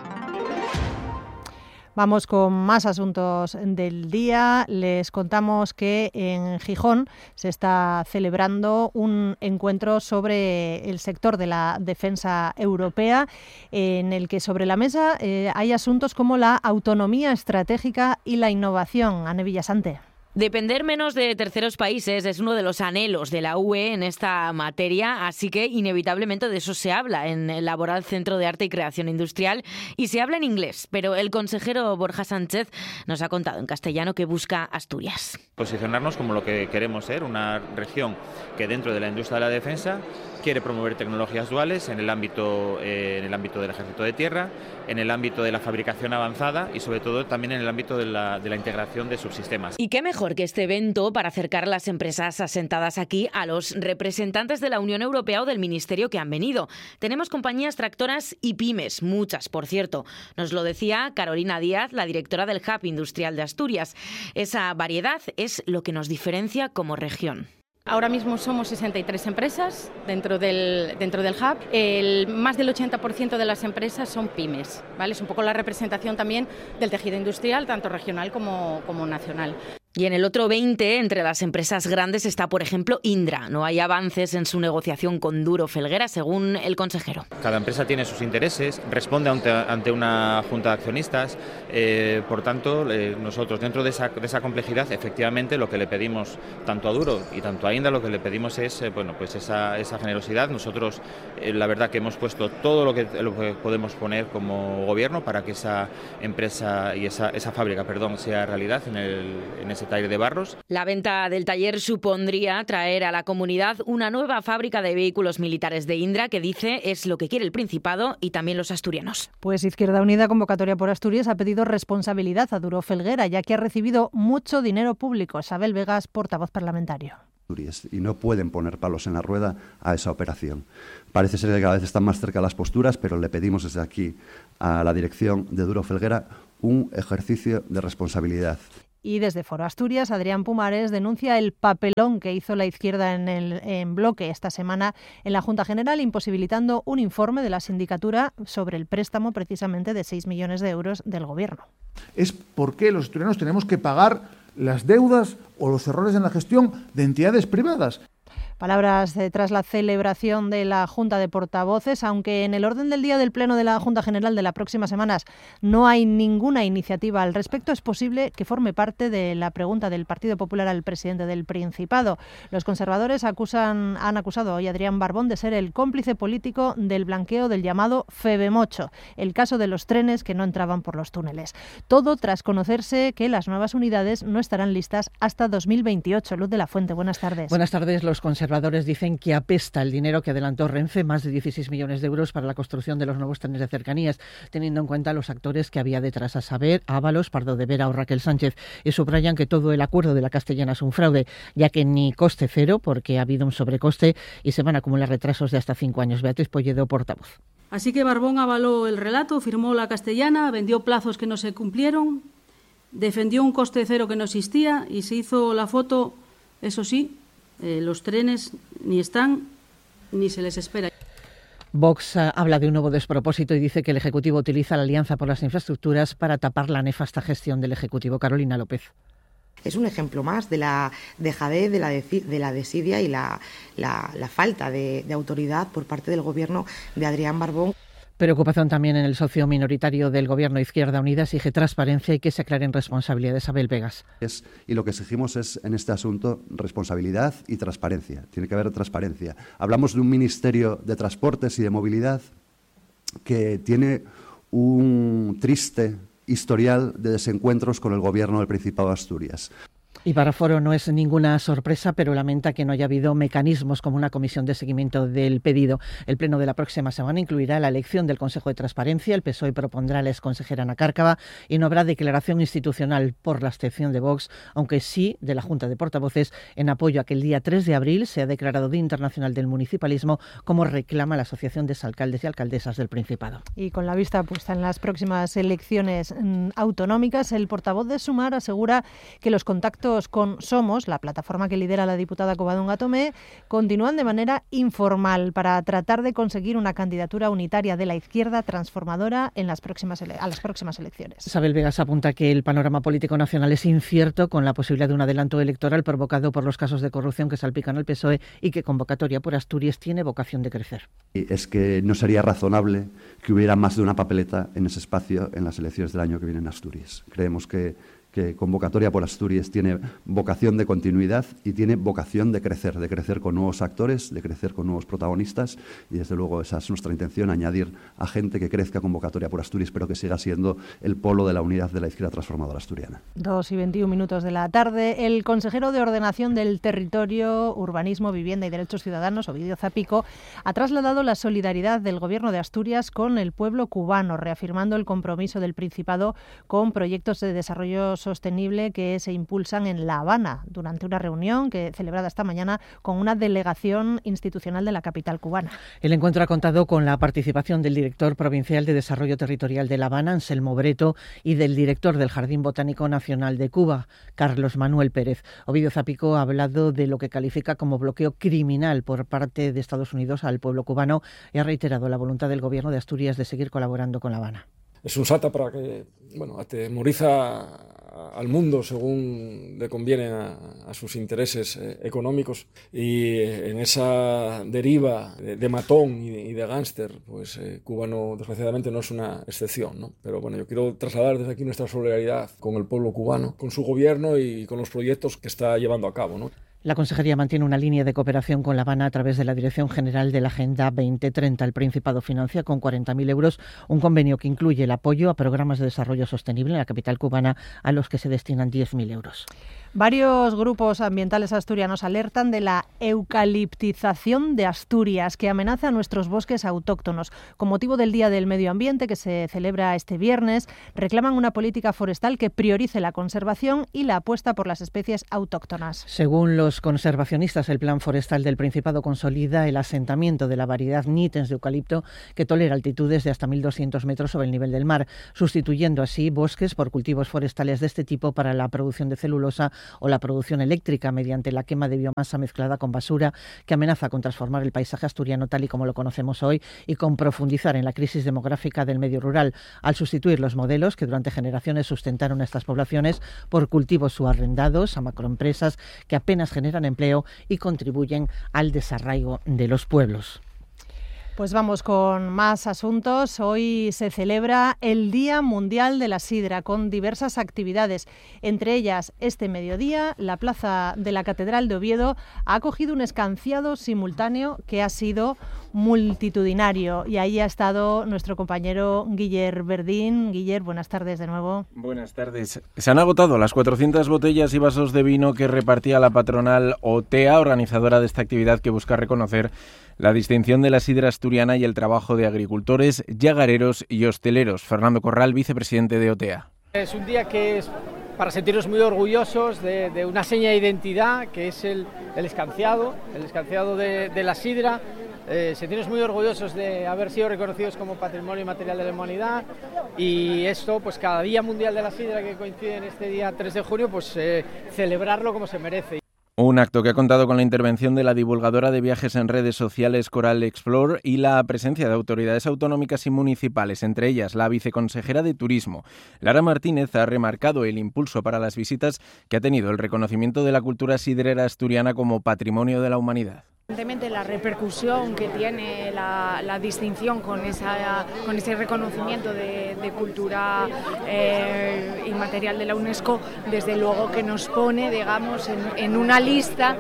[SPEAKER 3] Vamos con más asuntos del día. Les contamos que en Gijón se está celebrando un encuentro sobre el sector de la defensa europea, en el que sobre la mesa hay asuntos como la autonomía estratégica y la innovación. Ane Villasante.
[SPEAKER 27] Depender menos de terceros países es uno de los anhelos de la UE en esta materia, así que inevitablemente de eso se habla en el Laboral Centro de Arte y Creación Industrial y se habla en inglés, pero el consejero Borja Sánchez nos ha contado en castellano que busca Asturias.
[SPEAKER 28] Posicionarnos como lo que queremos ser, una región que dentro de la industria de la defensa quiere promover tecnologías duales en el ámbito del ejército de tierra, en el ámbito de la fabricación avanzada y sobre todo también en el ámbito de la integración de subsistemas.
[SPEAKER 27] ¿Y qué mejor que este evento para acercar a las empresas asentadas aquí a los representantes de la Unión Europea o del Ministerio que han venido? Tenemos compañías tractoras y pymes, muchas, por cierto. Nos lo decía Carolina Díaz, la directora del Hub Industrial de Asturias. Esa variedad es lo que nos diferencia como región.
[SPEAKER 29] Ahora mismo somos 63 empresas dentro del hub. Más del 80% de las empresas son pymes, ¿vale? Es un poco la representación también del tejido industrial, tanto regional como nacional.
[SPEAKER 27] Y en el otro 20, entre las empresas grandes, está, por ejemplo, Indra. No hay avances en su negociación con Duro Felguera, según el consejero.
[SPEAKER 28] Cada empresa tiene sus intereses, responde ante una junta de accionistas. Por tanto, nosotros, dentro de esa complejidad, efectivamente, lo que le pedimos tanto a Duro y tanto a Indra, lo que le pedimos es esa generosidad. Nosotros, la verdad que hemos puesto todo lo que podemos poner como gobierno para que esa empresa y esa fábrica, sea realidad en ese taller de Barros.
[SPEAKER 27] La venta del taller supondría traer a la comunidad una nueva fábrica de vehículos militares de Indra, que dice es lo que quiere el Principado y también los asturianos.
[SPEAKER 3] Pues Izquierda Unida, Convocatoria por Asturias, ha pedido responsabilidad a Duro Felguera, ya que ha recibido mucho dinero público. Isabel Vegas, portavoz parlamentario.
[SPEAKER 4] Y no pueden poner palos en la rueda a esa operación. Parece ser que cada vez están más cerca las posturas, pero le pedimos desde aquí a la dirección de Duro Felguera un ejercicio de responsabilidad.
[SPEAKER 3] Y desde Foro Asturias, Adrián Pumares denuncia el papelón que hizo la izquierda en bloque esta semana en la Junta General, imposibilitando un informe de la sindicatura sobre el préstamo precisamente de 6 millones de euros del Gobierno.
[SPEAKER 5] Es por qué los asturianos tenemos que pagar las deudas o los errores en la gestión de entidades privadas.
[SPEAKER 3] Palabras tras la celebración de la Junta de Portavoces, aunque en el orden del día del Pleno de la Junta General de las próximas semanas no hay ninguna iniciativa al respecto, es posible que forme parte de la pregunta del Partido Popular al presidente del Principado. Los conservadores han acusado hoy a Adrián Barbón de ser el cómplice político del blanqueo del llamado Febemocho, el caso de los trenes que no entraban por los túneles. Todo tras conocerse que las nuevas unidades no estarán listas hasta 2028. Luz de la Fuente, buenas tardes.
[SPEAKER 24] Buenas tardes. Los conservadores dicen que apesta el dinero que adelantó Renfe, más de 16 millones de euros para la construcción de los nuevos trenes de cercanías, teniendo en cuenta los actores que había detrás, a saber, Ábalos, Pardo de Vera o Raquel Sánchez, y subrayan que todo el acuerdo de la Castellana es un fraude, ya que ni coste cero, porque ha habido un sobrecoste y se van a acumular retrasos de hasta 5 años. Beatriz Polledo, portavoz.
[SPEAKER 8] Así que Barbón avaló el relato, firmó la Castellana, vendió plazos que no se cumplieron, defendió un coste cero que no existía y se hizo la foto, eso sí, los trenes ni están ni se les espera.
[SPEAKER 24] Vox habla de un nuevo despropósito y dice que el Ejecutivo utiliza la Alianza por las Infraestructuras para tapar la nefasta gestión del Ejecutivo. Carolina López.
[SPEAKER 9] Es un ejemplo más de la dejadez, de la desidia y la falta de autoridad por parte del Gobierno de Adrián Barbón.
[SPEAKER 24] Preocupación también en el socio minoritario del Gobierno, Izquierda Unida, exige transparencia y que se aclaren responsabilidades. Abel Vegas.
[SPEAKER 4] Y lo que exigimos es, en este asunto, responsabilidad y transparencia. Tiene que haber transparencia. Hablamos de un Ministerio de Transportes y de Movilidad que tiene un triste historial de desencuentros con el Gobierno del Principado de Asturias.
[SPEAKER 24] Y para Foro no es ninguna sorpresa, pero lamenta que no haya habido mecanismos como una comisión de seguimiento del pedido. El pleno de la próxima semana incluirá la elección del Consejo de Transparencia. El PSOE propondrá a la exconsejera Ana Cárcava y no habrá declaración institucional por la abstención de Vox, aunque sí de la Junta de Portavoces, en apoyo a que el día 3 de abril sea declarado Día Internacional del Municipalismo, como reclama la Asociación de Alcaldes y Alcaldesas del Principado.
[SPEAKER 3] Y con la vista puesta en las próximas elecciones autonómicas, el portavoz de Sumar asegura que los contactos con Somos, la plataforma que lidera la diputada Covadonga Tomé, continúan de manera informal para tratar de conseguir una candidatura unitaria de la izquierda transformadora a las próximas elecciones.
[SPEAKER 24] Isabel Vegas apunta que el panorama político nacional es incierto, con la posibilidad de un adelanto electoral provocado por los casos de corrupción que salpican al PSOE, y que Convocatoria por Asturias tiene vocación de crecer.
[SPEAKER 4] Es que no sería razonable que hubiera más de una papeleta en ese espacio en las elecciones del año que viene en Asturias. Creemos que Convocatoria por Asturias tiene vocación de continuidad y tiene vocación de crecer con nuevos actores, de crecer con nuevos protagonistas, y desde luego esa es nuestra intención, añadir a gente que crezca Convocatoria por Asturias, pero que siga siendo el polo de la unidad de la izquierda transformadora asturiana.
[SPEAKER 3] 2:21 de la tarde. El consejero de Ordenación del Territorio, Urbanismo, Vivienda y Derechos Ciudadanos, Ovidio Zapico, ha trasladado la solidaridad del Gobierno de Asturias con el pueblo cubano, reafirmando el compromiso del Principado con proyectos de desarrollo sostenible que se impulsan en La Habana, durante una reunión celebrada esta mañana con una delegación institucional de la capital cubana.
[SPEAKER 24] El encuentro ha contado con la participación del director provincial de Desarrollo Territorial de La Habana, Anselmo Breto, y del director del Jardín Botánico Nacional de Cuba, Carlos Manuel Pérez. Ovidio Zapico ha hablado de lo que califica como bloqueo criminal por parte de Estados Unidos al pueblo cubano y ha reiterado la voluntad del Gobierno de Asturias de seguir colaborando con La Habana.
[SPEAKER 10] Es un salto para que atemoriza al mundo según le conviene a sus intereses económicos, y en esa deriva de matón y de gángster, pues Cuba desgraciadamente no es una excepción, ¿no? Pero bueno, yo quiero trasladar desde aquí nuestra solidaridad con el pueblo cubano, con su gobierno y con los proyectos que está llevando a cabo, ¿no?
[SPEAKER 24] La Consejería mantiene una línea de cooperación con La Habana a través de la Dirección General de la Agenda 2030. El Principado financia con 40.000 euros un convenio que incluye el apoyo a programas de desarrollo sostenible en la capital cubana, a los que se destinan 10.000 euros.
[SPEAKER 3] Varios grupos ambientales asturianos alertan de la eucaliptización de Asturias, que amenaza a nuestros bosques autóctonos. Con motivo del Día del Medio Ambiente, que se celebra este viernes, reclaman una política forestal que priorice la conservación y la apuesta por las especies autóctonas.
[SPEAKER 24] Según los conservacionistas, el Plan Forestal del Principado consolida el asentamiento de la variedad nitens de eucalipto, que tolera altitudes de hasta 1.200 metros sobre el nivel del mar, sustituyendo así bosques por cultivos forestales de este tipo para la producción de celulosa o la producción eléctrica mediante la quema de biomasa mezclada con basura, que amenaza con transformar el paisaje asturiano tal y como lo conocemos hoy y con profundizar en la crisis demográfica del medio rural, al sustituir los modelos que durante generaciones sustentaron a estas poblaciones por cultivos subarrendados a macroempresas que apenas generan empleo y contribuyen al desarraigo de los pueblos.
[SPEAKER 3] Pues vamos con más asuntos. Hoy se celebra el Día Mundial de la Sidra con diversas actividades. Entre ellas, este mediodía, la plaza de la Catedral de Oviedo ha acogido un escanciado simultáneo que ha sido multitudinario. Y ahí ha estado nuestro compañero Guiller Verdín. Guiller, buenas tardes de nuevo.
[SPEAKER 11] Buenas tardes. Se han agotado las 400 botellas y vasos de vino que repartía la patronal OTEA, organizadora de esta actividad que busca reconocer la distinción de la sidra asturiana y el trabajo de agricultores, llagareros y hosteleros. Fernando Corral, vicepresidente de OTEA.
[SPEAKER 12] Es un día que es para sentirnos muy orgullosos de una seña de identidad, que es el escanciado de la sidra. Sentirnos muy orgullosos de haber sido reconocidos como Patrimonio Inmaterial de la Humanidad, y esto, pues cada Día Mundial de la Sidra, que coincide en este día 3 de junio, pues celebrarlo como se merece.
[SPEAKER 11] Un acto que ha contado con la intervención de la divulgadora de viajes en redes sociales Coral Explore y la presencia de autoridades autonómicas y municipales, entre ellas la viceconsejera de Turismo. Lara Martínez ha remarcado el impulso para las visitas que ha tenido el reconocimiento de la cultura sidrera asturiana como Patrimonio de la Humanidad.
[SPEAKER 13] Evidentemente la repercusión que tiene la distinción con ese reconocimiento de cultura inmaterial de la UNESCO, desde luego que nos pone, digamos, en una lista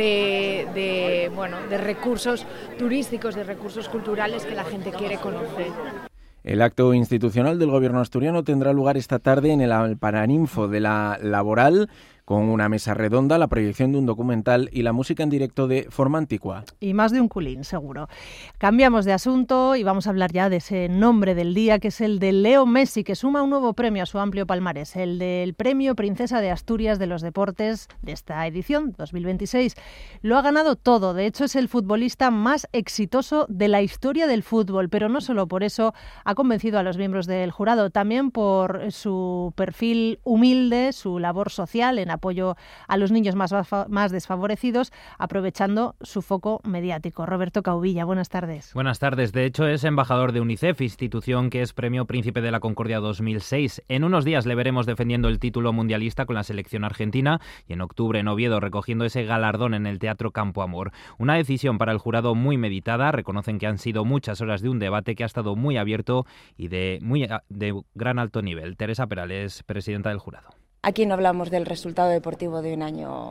[SPEAKER 13] de recursos turísticos, de recursos culturales que la gente quiere conocer.
[SPEAKER 11] El acto institucional del Gobierno asturiano tendrá lugar esta tarde en el Paraninfo de la Laboral, con una mesa redonda, la proyección de un documental y la música en directo de Forma Antigua.
[SPEAKER 3] Y más de un culín, seguro. Cambiamos de asunto y vamos a hablar ya de ese nombre del día, que es el de Leo Messi, que suma un nuevo premio a su amplio palmarés, el del Premio Princesa de Asturias de los Deportes de esta edición 2026. Lo ha ganado todo, de hecho es el futbolista más exitoso de la historia del fútbol, pero no solo por eso ha convencido a los miembros del jurado, también por su perfil humilde, su labor social en apoyo a los niños más desfavorecidos, aprovechando su foco mediático. Roberto Caubilla, buenas tardes.
[SPEAKER 21] Buenas tardes. De hecho, es embajador de UNICEF, institución que es Premio Príncipe de la Concordia 2006. En unos días le veremos defendiendo el título mundialista con la selección argentina y en octubre en Oviedo recogiendo ese galardón en el Teatro Campo Amor. Una decisión para el jurado muy meditada. Reconocen que han sido muchas horas de un debate que ha estado muy abierto y de gran alto nivel. Teresa Perales, presidenta del jurado.
[SPEAKER 14] Aquí no hablamos del resultado deportivo de un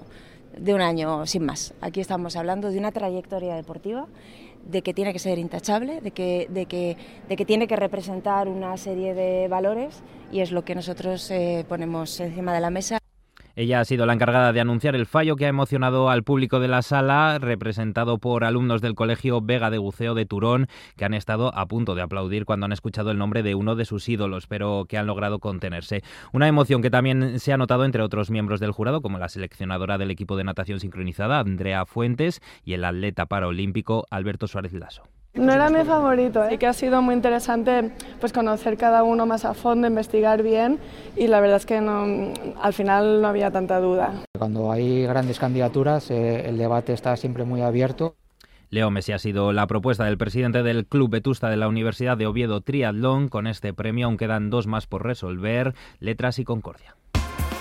[SPEAKER 14] año sin más. Aquí estamos hablando de una trayectoria deportiva, de que tiene que ser intachable, de que tiene que representar una serie de valores, y es lo que nosotros ponemos encima de la mesa.
[SPEAKER 21] Ella ha sido la encargada de anunciar el fallo que ha emocionado al público de la sala, representado por alumnos del Colegio Vega de Buceo de Turón, que han estado a punto de aplaudir cuando han escuchado el nombre de uno de sus ídolos, pero que han logrado contenerse. Una emoción que también se ha notado entre otros miembros del jurado, como la seleccionadora del equipo de natación sincronizada, Andrea Fuentes, y el atleta paraolímpico Alberto Suárez Lasso.
[SPEAKER 15] No era mi favorito, y que ha sido muy interesante pues conocer cada uno más a fondo, investigar bien, y la verdad es que al final no había tanta duda.
[SPEAKER 16] Cuando hay grandes candidaturas, el debate está siempre muy abierto.
[SPEAKER 21] Leo Messi ha sido la propuesta del presidente del Club Vetusta de la Universidad de Oviedo Triatlón. Con este premio aún quedan dos más por resolver, Letras y Concordia.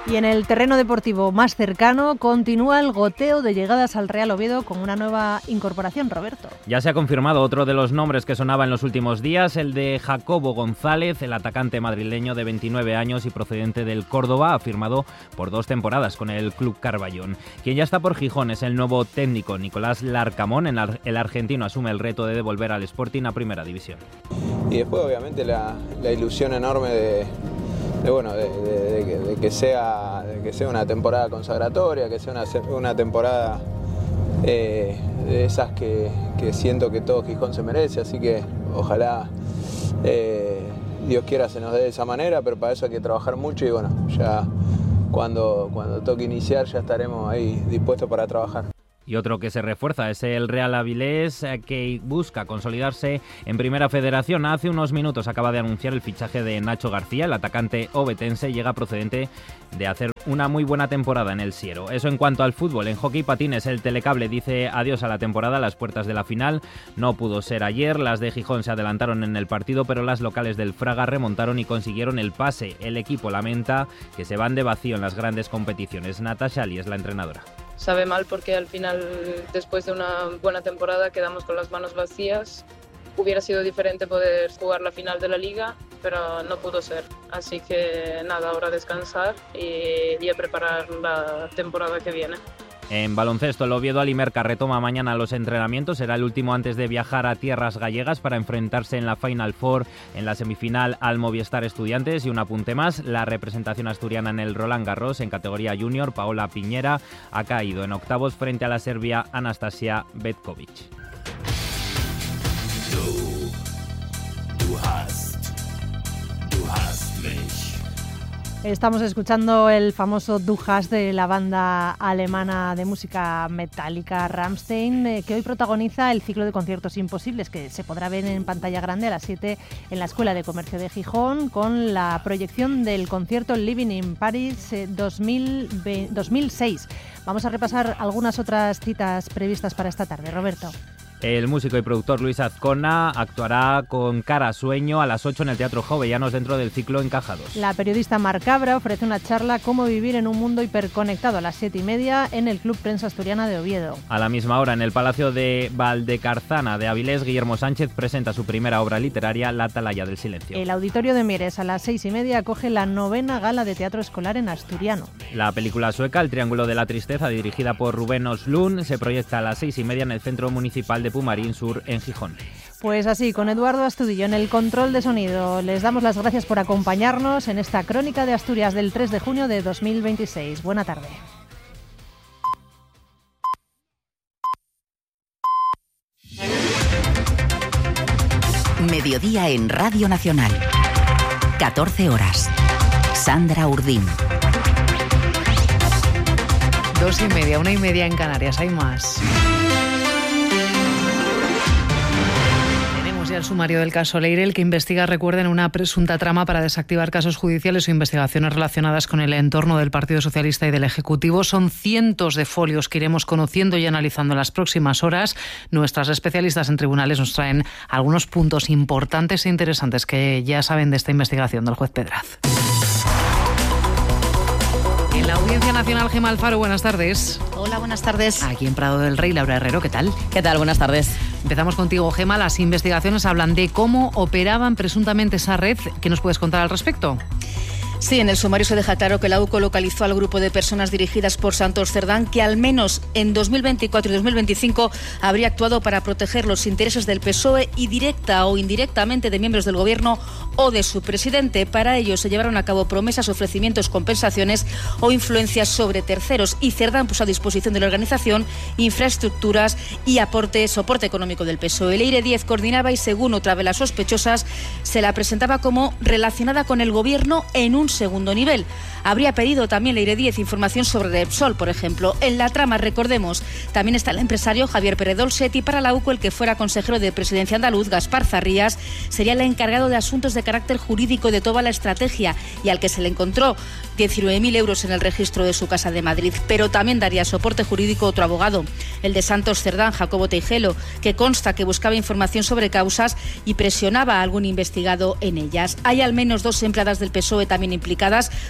[SPEAKER 3] Y en el terreno deportivo más cercano continúa el goteo de llegadas al Real Oviedo con una nueva incorporación, Roberto.
[SPEAKER 21] Ya se ha confirmado otro de los nombres que sonaba en los últimos días, el de Jacobo González, el atacante madrileño de 29 años y procedente del Córdoba, ha firmado por 2 temporadas con el Club Carballón. Quien ya está por Gijón es el nuevo técnico Nicolás Larcamón. El argentino asume el reto de devolver al Sporting a Primera División.
[SPEAKER 2] Y después obviamente la ilusión enorme de que sea una temporada consagratoria, que sea una temporada de esas que siento que todo Gijón se merece, así que ojalá Dios quiera se nos dé de esa manera, pero para eso hay que trabajar mucho y bueno, ya cuando toque iniciar ya estaremos ahí dispuestos para trabajar.
[SPEAKER 21] Y otro que se refuerza es el Real Avilés, que busca consolidarse en Primera Federación. Hace unos minutos acaba de anunciar el fichaje de Nacho García. El atacante ovetense llega procedente de hacer una muy buena temporada en el Siero. Eso en cuanto al fútbol. En hockey patines, el Telecable dice adiós a la temporada a las puertas de la final. No pudo ser ayer. Las de Gijón se adelantaron en el partido, pero las locales del Fraga remontaron y consiguieron el pase. El equipo lamenta que se van de vacío en las grandes competiciones. Natasha Ali es la entrenadora.
[SPEAKER 6] Sabe mal porque al final, después de una buena temporada, quedamos con las manos vacías. Hubiera sido diferente poder jugar la final de la Liga, pero no pudo ser. Así que nada, ahora descansar y a preparar la temporada que viene.
[SPEAKER 21] En baloncesto, el Oviedo Alimerca retoma mañana los entrenamientos. Será el último antes de viajar a tierras gallegas para enfrentarse en la Final Four en la semifinal al Movistar Estudiantes. Y un apunte más, la representación asturiana en el Roland Garros en categoría junior, Paola Piñera, ha caído en octavos frente a la serbia Anastasia Betkovic.
[SPEAKER 7] Du hast mich.
[SPEAKER 3] Estamos escuchando el famoso Du hast de la banda alemana de música metálica Rammstein, que hoy protagoniza el ciclo de conciertos imposibles, que se podrá ver en pantalla grande a las 7 en la Escuela de Comercio de Gijón, con la proyección del concierto Living in Paris 2006. Vamos a repasar algunas otras citas previstas para esta tarde, Roberto.
[SPEAKER 21] El músico y productor Luis Azcona actuará con Cara a Sueño a las 8 en el Teatro Jovellanos dentro del ciclo Encajados.
[SPEAKER 3] La periodista Mar Cabra ofrece una charla Cómo vivir en un mundo hiperconectado a las 7:30 en el Club Prensa Asturiana de Oviedo.
[SPEAKER 21] A la misma hora, en el Palacio de Valdecarzana de Avilés, Guillermo Sánchez presenta su primera obra literaria, La Atalaya del Silencio.
[SPEAKER 3] El Auditorio de Mieres a las 6:30 acoge la 9ª Gala de Teatro Escolar en asturiano.
[SPEAKER 21] La película sueca El Triángulo de la Tristeza, dirigida por Rubén Oslund, se proyecta a las 6:30 en el Centro Municipal de Pumarín Sur, en Gijón.
[SPEAKER 3] Pues así, con Eduardo Astudillo en el control de sonido, les damos las gracias por acompañarnos en esta crónica de Asturias del 3 de junio de 2026. Buena tarde.
[SPEAKER 17] Mediodía en Radio Nacional. 14 horas. Sandra Urdín.
[SPEAKER 18] 2:30, 1:30 en Canarias. Hay más. El sumario del caso Leirel, que investiga, recuerden, una presunta trama para desactivar casos judiciales o investigaciones relacionadas con el entorno del Partido Socialista y del Ejecutivo. Son cientos de folios que iremos conociendo y analizando en las próximas horas. Nuestras especialistas en tribunales nos traen algunos puntos importantes e interesantes que ya saben de esta investigación del juez Pedraz. En la Audiencia Nacional, Gemma Alfaro, buenas tardes.
[SPEAKER 19] Hola, buenas tardes.
[SPEAKER 18] Aquí en Prado del Rey, Laura Herrero, ¿qué tal?
[SPEAKER 19] ¿Qué tal? Buenas tardes.
[SPEAKER 18] Empezamos contigo, Gemma. Las investigaciones hablan de cómo operaban presuntamente esa red. ¿Qué nos puedes contar al respecto?
[SPEAKER 19] Sí, en el sumario se deja claro que la UCO localizó al grupo de personas dirigidas por Santos Cerdán, que al menos en 2024 y 2025 habría actuado para proteger los intereses del PSOE y directa o indirectamente de miembros del Gobierno o de su presidente. Para ello se llevaron a cabo promesas, ofrecimientos, compensaciones o influencias sobre terceros, y Cerdán puso a disposición de la organización infraestructuras y soporte económico del PSOE. Leire Díez coordinaba y, según otra de las sospechosas, se la presentaba como relacionada con el Gobierno en un segundo nivel. Habría pedido también Leire Díez información sobre Repsol, por ejemplo. En la trama, recordemos, también está el empresario Javier Pérez Dolcet, y para la UCO el que fuera consejero de Presidencia andaluz, Gaspar Zarrías, sería el encargado de asuntos de carácter jurídico de toda la estrategia, y al que se le encontró 19.000 euros en el registro de su casa de Madrid. Pero también daría soporte jurídico otro abogado, el de Santos Cerdán, Jacobo Teijelo, que consta que buscaba información sobre causas y presionaba a algún investigado en ellas. Hay al menos 2 empleadas del PSOE también implicadas, a las que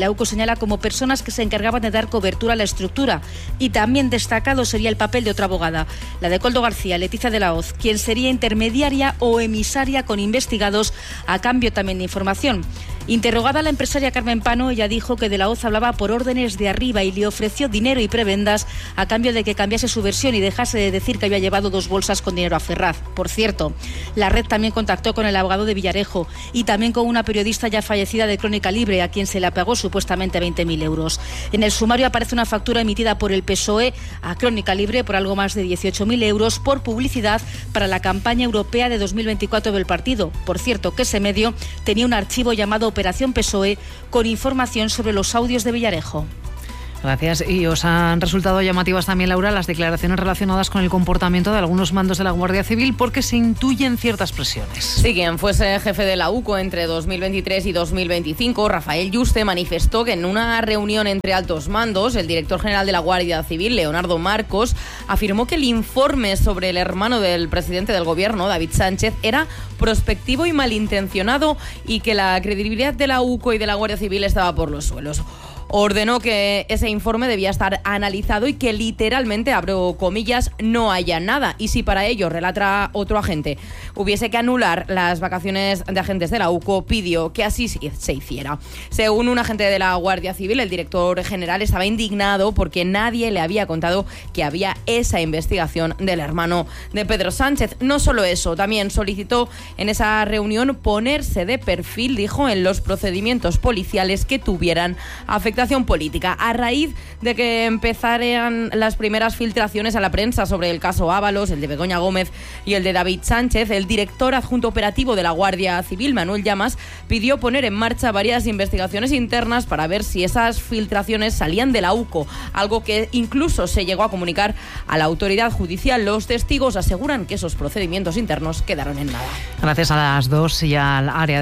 [SPEAKER 19] la UCO señala como personas que se encargaban de dar cobertura a la estructura. Y también destacado sería el papel de otra abogada, la de Koldo García, Leticia de la Hoz, quien sería intermediaria o emisaria con investigados a cambio también de información. Interrogada a la empresaria Carmen Pano, ella dijo que de la Hoz hablaba por órdenes de arriba y le ofreció dinero y prebendas a cambio de que cambiase su versión y dejase de decir que había llevado 2 bolsas con dinero a Ferraz. Por cierto, la red también contactó con el abogado de Villarejo y también con una periodista ya fallecida de Crónica Libre, a quien se le pagó supuestamente 20.000 euros. En el sumario aparece una factura emitida por el PSOE a Crónica Libre por algo más de 18.000 euros por publicidad para la campaña europea de 2024 del partido. Por cierto, que ese medio tenía un archivo llamado Operación PSOE con información sobre los audios de Villarejo.
[SPEAKER 18] Gracias. Y os han resultado llamativas también, Laura, las declaraciones relacionadas con el comportamiento de algunos mandos de la Guardia Civil, porque se intuyen ciertas presiones.
[SPEAKER 27] Sí, quien fuese jefe de la UCO entre 2023 y 2025, Rafael Yuste, manifestó que en una reunión entre altos mandos, el director general de la Guardia Civil, Leonardo Marcos, afirmó que el informe sobre el hermano del presidente del gobierno, David Sánchez, era prospectivo y malintencionado y que la credibilidad de la UCO y de la Guardia Civil estaba por los suelos. Ordenó que ese informe debía estar analizado y que literalmente, abro comillas, no haya nada. Y si para ello, relata otro agente, hubiese que anular las vacaciones de agentes de la UCO, pidió que así se hiciera. Según un agente de la Guardia Civil, el director general estaba indignado porque nadie le había contado que había esa investigación del hermano de Pedro Sánchez. No solo eso, también solicitó en esa reunión ponerse de perfil, dijo, en los procedimientos policiales que tuvieran afectación política. A raíz de que empezaran las primeras filtraciones a la prensa sobre el caso Ábalos, el de Begoña Gómez y el de David Sánchez, el director adjunto operativo de la Guardia Civil, Manuel Llamas, pidió poner en marcha varias investigaciones internas para ver si esas filtraciones salían de la UCO, algo que incluso se llegó a comunicar a la autoridad judicial. Los testigos aseguran que esos procedimientos internos quedaron en nada.
[SPEAKER 18] Gracias a las dos y al área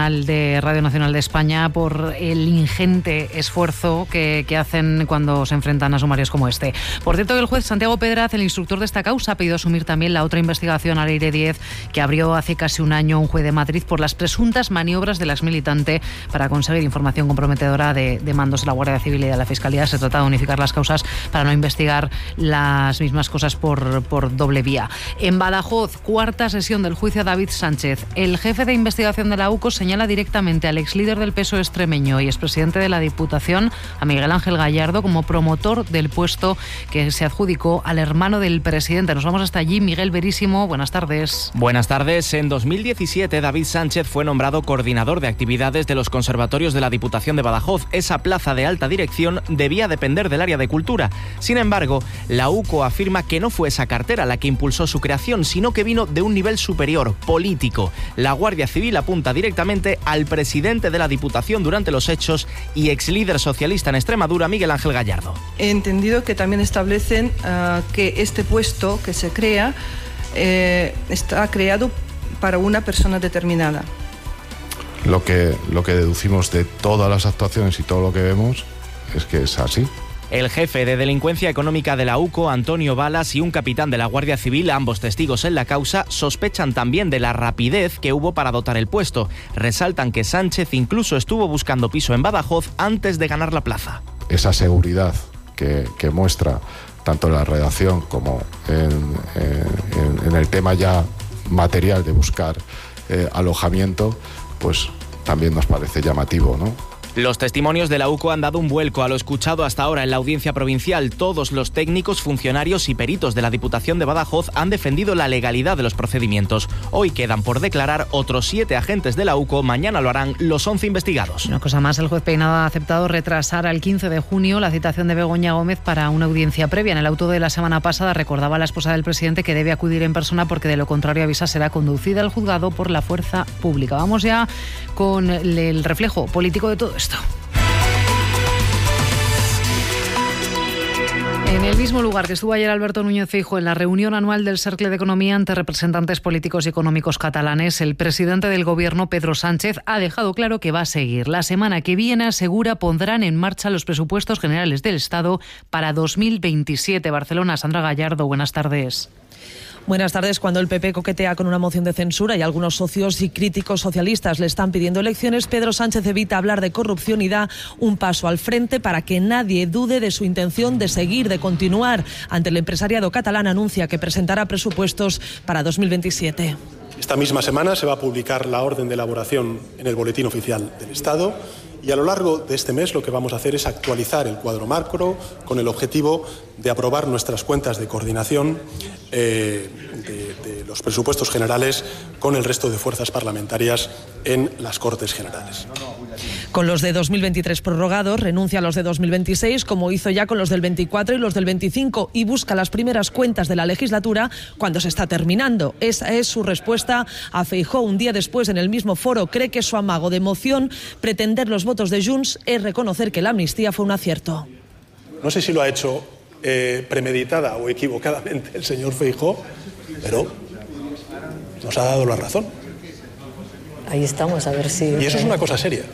[SPEAKER 18] de Radio Nacional de España por el ingente esfuerzo que hacen cuando se enfrentan a sumarios como este. Por cierto, que el juez Santiago Pedraz, el instructor de esta causa, ha pedido asumir también la otra investigación al Aire 10 que abrió hace casi un año un juez de Madrid por las presuntas maniobras de la exmilitante para conseguir información comprometedora de mandos de la Guardia Civil y de la Fiscalía. Se trata de unificar las causas para no investigar las mismas cosas por doble vía. En Badajoz, cuarta sesión del juicio a David Sánchez. El jefe de investigación de la UCO señala directamente al exlíder del PSOE extremeño y expresidente de la Diputación, a Miguel Ángel Gallardo, como promotor del puesto que se adjudicó al hermano del presidente. Nos vamos hasta allí. Miguel Verísimo, buenas tardes.
[SPEAKER 1] Buenas tardes. En 2017, David Sánchez fue nombrado coordinador de actividades de los conservatorios de la Diputación de Badajoz. Esa plaza de alta dirección debía depender del área de cultura. Sin embargo, la UCO afirma que no fue esa cartera la que impulsó su creación, sino que vino de un nivel superior, político. La Guardia Civil apunta directamente al presidente de la Diputación durante los hechos y exlíder socialista en Extremadura, Miguel Ángel Gallardo.
[SPEAKER 7] He entendido que también establecen que este puesto que se crea está creado para una persona determinada.
[SPEAKER 20] Lo que deducimos de todas las actuaciones y todo lo que vemos es que es así.
[SPEAKER 1] El jefe de delincuencia económica de la UCO, Antonio Balas, y un capitán de la Guardia Civil, ambos testigos en la causa, sospechan también de la rapidez que hubo para dotar el puesto. Resaltan que Sánchez incluso estuvo buscando piso en Badajoz antes de ganar la plaza.
[SPEAKER 20] Esa seguridad que muestra tanto en la redacción como en el tema ya material de buscar alojamiento, pues también nos parece llamativo, ¿no?
[SPEAKER 1] Los testimonios de la UCO han dado un vuelco a lo escuchado hasta ahora en la audiencia provincial. Todos los técnicos, funcionarios y peritos de la Diputación de Badajoz han defendido la legalidad de los procedimientos. Hoy quedan por declarar otros 7 agentes de la UCO. Mañana lo harán los 11 investigados.
[SPEAKER 18] Una cosa más, el juez Peinado ha aceptado retrasar al 15 de junio la citación de Begoña Gómez para una audiencia previa. En el auto de la semana pasada recordaba a la esposa del presidente que debe acudir en persona porque de lo contrario, avisa, será conducida al juzgado por la fuerza pública. Vamos ya con el reflejo político de todo esto. En el mismo lugar que estuvo ayer Alberto Núñez Feijóo en la reunión anual del Cercle de Economía ante representantes políticos y económicos catalanes, el presidente del gobierno, Pedro Sánchez, ha dejado claro que va a seguir. La semana que viene, asegura, pondrán en marcha los presupuestos generales del Estado para 2027. Barcelona, Sandra Gallardo, buenas tardes.
[SPEAKER 5] Buenas tardes. Cuando el PP coquetea con una moción de censura y algunos socios y críticos socialistas le están pidiendo elecciones, Pedro Sánchez evita hablar de corrupción y da un paso al frente para que nadie dude de su intención de seguir, de continuar. Ante el empresariado catalán anuncia que presentará presupuestos para 2027.
[SPEAKER 8] Esta misma semana se va a publicar la orden de elaboración en el Boletín Oficial del Estado. Y a lo largo de este mes lo que vamos a hacer es actualizar el cuadro macro con el objetivo de aprobar nuestras cuentas de coordinación de los presupuestos generales con el resto de fuerzas parlamentarias en las Cortes Generales.
[SPEAKER 5] Con los de 2023 prorrogados, renuncia a los de 2026, como hizo ya con los del 24 y los del 25, y busca las primeras cuentas de la legislatura cuando se está terminando. Esa es su respuesta a Feijóo un día después en el mismo foro. Cree que su amago de moción, pretender los votos de Junts, es reconocer que la amnistía fue un acierto.
[SPEAKER 8] No sé si lo ha hecho premeditada o equivocadamente el señor Feijóo, pero nos ha dado la razón.
[SPEAKER 9] Ahí estamos, a ver si...
[SPEAKER 8] Y eso es una cosa seria.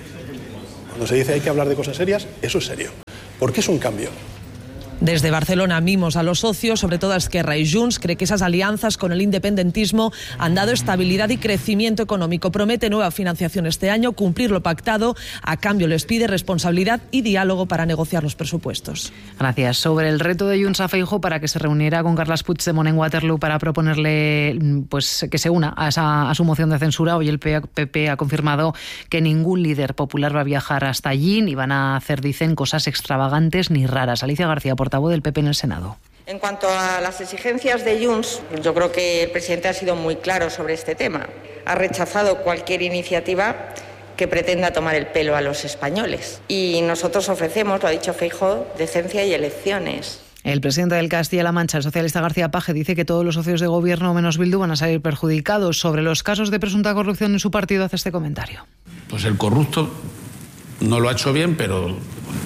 [SPEAKER 8] Cuando se dice hay que hablar de cosas serias, eso es serio. Porque es un cambio.
[SPEAKER 5] Desde Barcelona mimos a los socios, sobre todo a Esquerra y Junts. Cree que esas alianzas con el independentismo han dado estabilidad y crecimiento económico. Promete nueva financiación este año, cumplir lo pactado. A cambio les pide responsabilidad y diálogo para negociar los presupuestos.
[SPEAKER 18] Gracias. Sobre el reto de Junts a Feijóo para que se reuniera con Carles Puigdemont en Waterloo para proponerle pues que se una a su moción de censura, hoy el PP ha confirmado que ningún líder popular va a viajar hasta allí ni van a hacer, dicen, cosas extravagantes ni raras. Alicia García, portavoz del PP en el Senado.
[SPEAKER 22] En cuanto a las exigencias de Junts, yo creo que el presidente ha sido muy claro sobre este tema. Ha rechazado cualquier iniciativa que pretenda tomar el pelo a los españoles. Y nosotros ofrecemos, lo ha dicho Feijóo, decencia y elecciones.
[SPEAKER 18] El presidente del Castilla-La Mancha, el socialista García Page, dice que todos los socios de gobierno menos Bildu van a salir perjudicados. Sobre los casos de presunta corrupción en su partido hace este comentario.
[SPEAKER 23] Pues el corrupto no lo ha hecho bien, pero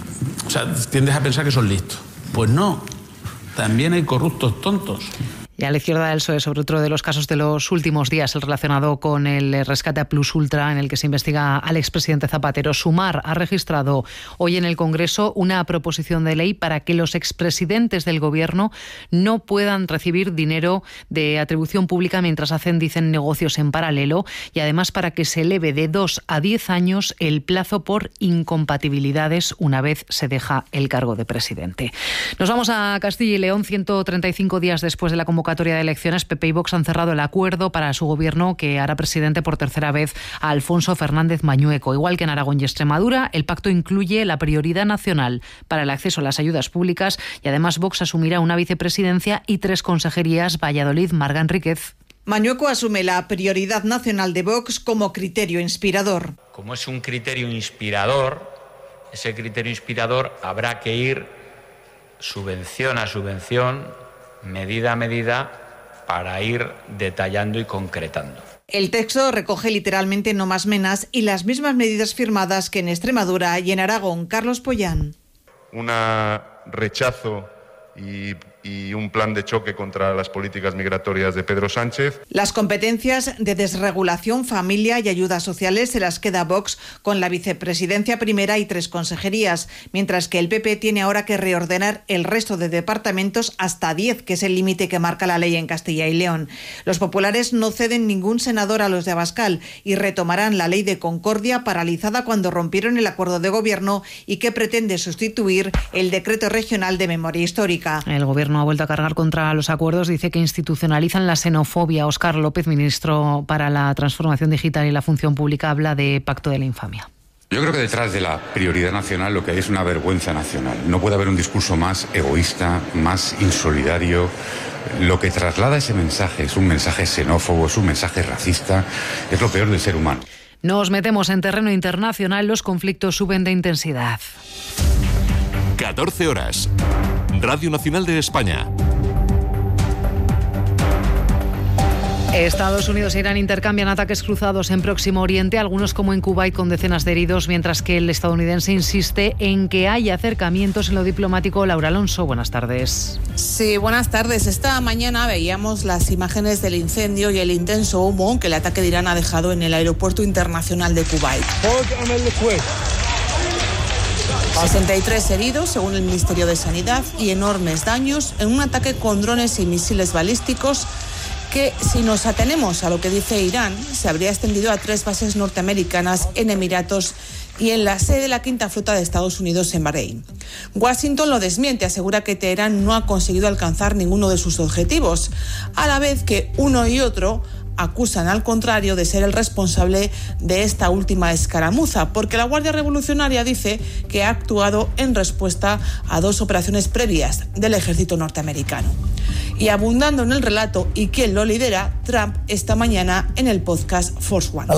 [SPEAKER 23] tiendes a pensar que son listos. Pues no, también hay corruptos tontos.
[SPEAKER 18] Y a la izquierda del PSOE sobre otro de los casos de los últimos días, el relacionado con el rescate a Plus Ultra, en el que se investiga al expresidente Zapatero. Sumar ha registrado hoy en el Congreso una proposición de ley para que los expresidentes del Gobierno no puedan recibir dinero de atribución pública mientras hacen, dicen, negocios en paralelo, y además para que se eleve de 2 a 10 años el plazo por incompatibilidades una vez se deja el cargo de presidente. Nos vamos a Castilla y León. 135 días después de la convocatoria de elecciones, PP y Vox han cerrado el acuerdo para su gobierno que hará presidente por tercera vez a Alfonso Fernández Mañueco. Igual que en Aragón y Extremadura, el pacto incluye la prioridad nacional para el acceso a las ayudas públicas y además Vox asumirá una vicepresidencia y 3 consejerías. Valladolid, Marga Enríquez.
[SPEAKER 25] Mañueco asume la prioridad nacional de Vox como criterio inspirador.
[SPEAKER 26] Como es un criterio inspirador, ese criterio inspirador habrá que ir subvención a subvención, medida a medida, para ir detallando y concretando.
[SPEAKER 25] El texto recoge literalmente no más menas y las mismas medidas firmadas que en Extremadura y en Aragón. Carlos Pollán.
[SPEAKER 28] Un rechazo y un plan de choque contra las políticas migratorias de Pedro Sánchez.
[SPEAKER 25] Las competencias de desregulación, familia y ayudas sociales se las queda Vox con la vicepresidencia primera y 3 consejerías, mientras que el PP tiene ahora que reordenar el resto de departamentos hasta 10, que es el límite que marca la ley en Castilla y León. Los populares no ceden ningún senador a los de Abascal y retomarán la ley de Concordia, paralizada cuando rompieron el acuerdo de gobierno y que pretende sustituir el decreto regional de memoria histórica.
[SPEAKER 18] El gobierno ha vuelto a cargar contra los acuerdos, dice que institucionalizan la xenofobia. Óscar López, ministro para la Transformación Digital y la Función Pública, habla de pacto de la infamia.
[SPEAKER 29] Yo creo que detrás de la prioridad nacional lo que hay es una vergüenza nacional. No puede haber un discurso más egoísta, más insolidario. Lo que traslada ese mensaje es un mensaje xenófobo, es un mensaje racista, es lo peor del ser humano.
[SPEAKER 18] Nos metemos en terreno internacional, los conflictos suben de intensidad.
[SPEAKER 30] 14 horas. Radio Nacional de España.
[SPEAKER 18] Estados Unidos e Irán intercambian ataques cruzados en Próximo Oriente, algunos como en Kuwait con decenas de heridos, mientras que el estadounidense insiste en que hay acercamientos en lo diplomático. Laura Alonso, buenas tardes.
[SPEAKER 31] Sí, buenas tardes. Esta mañana veíamos las imágenes del incendio y el intenso humo que el ataque de Irán ha dejado en el aeropuerto internacional de Kuwait. 63 heridos, según el Ministerio de Sanidad, y enormes daños en un ataque con drones y misiles balísticos que, si nos atenemos a lo que dice Irán, se habría extendido a 3 bases norteamericanas en Emiratos y en la sede de la Quinta Flota de Estados Unidos en Bahrein. Washington lo desmiente, asegura que Teherán no ha conseguido alcanzar ninguno de sus objetivos, a la vez que uno y otro acusan al contrario de ser el responsable de esta última escaramuza, porque la Guardia Revolucionaria dice que ha actuado en respuesta a 2 operaciones previas del ejército norteamericano. Y abundando en el relato y quién lo lidera, Trump esta mañana en el podcast Force One.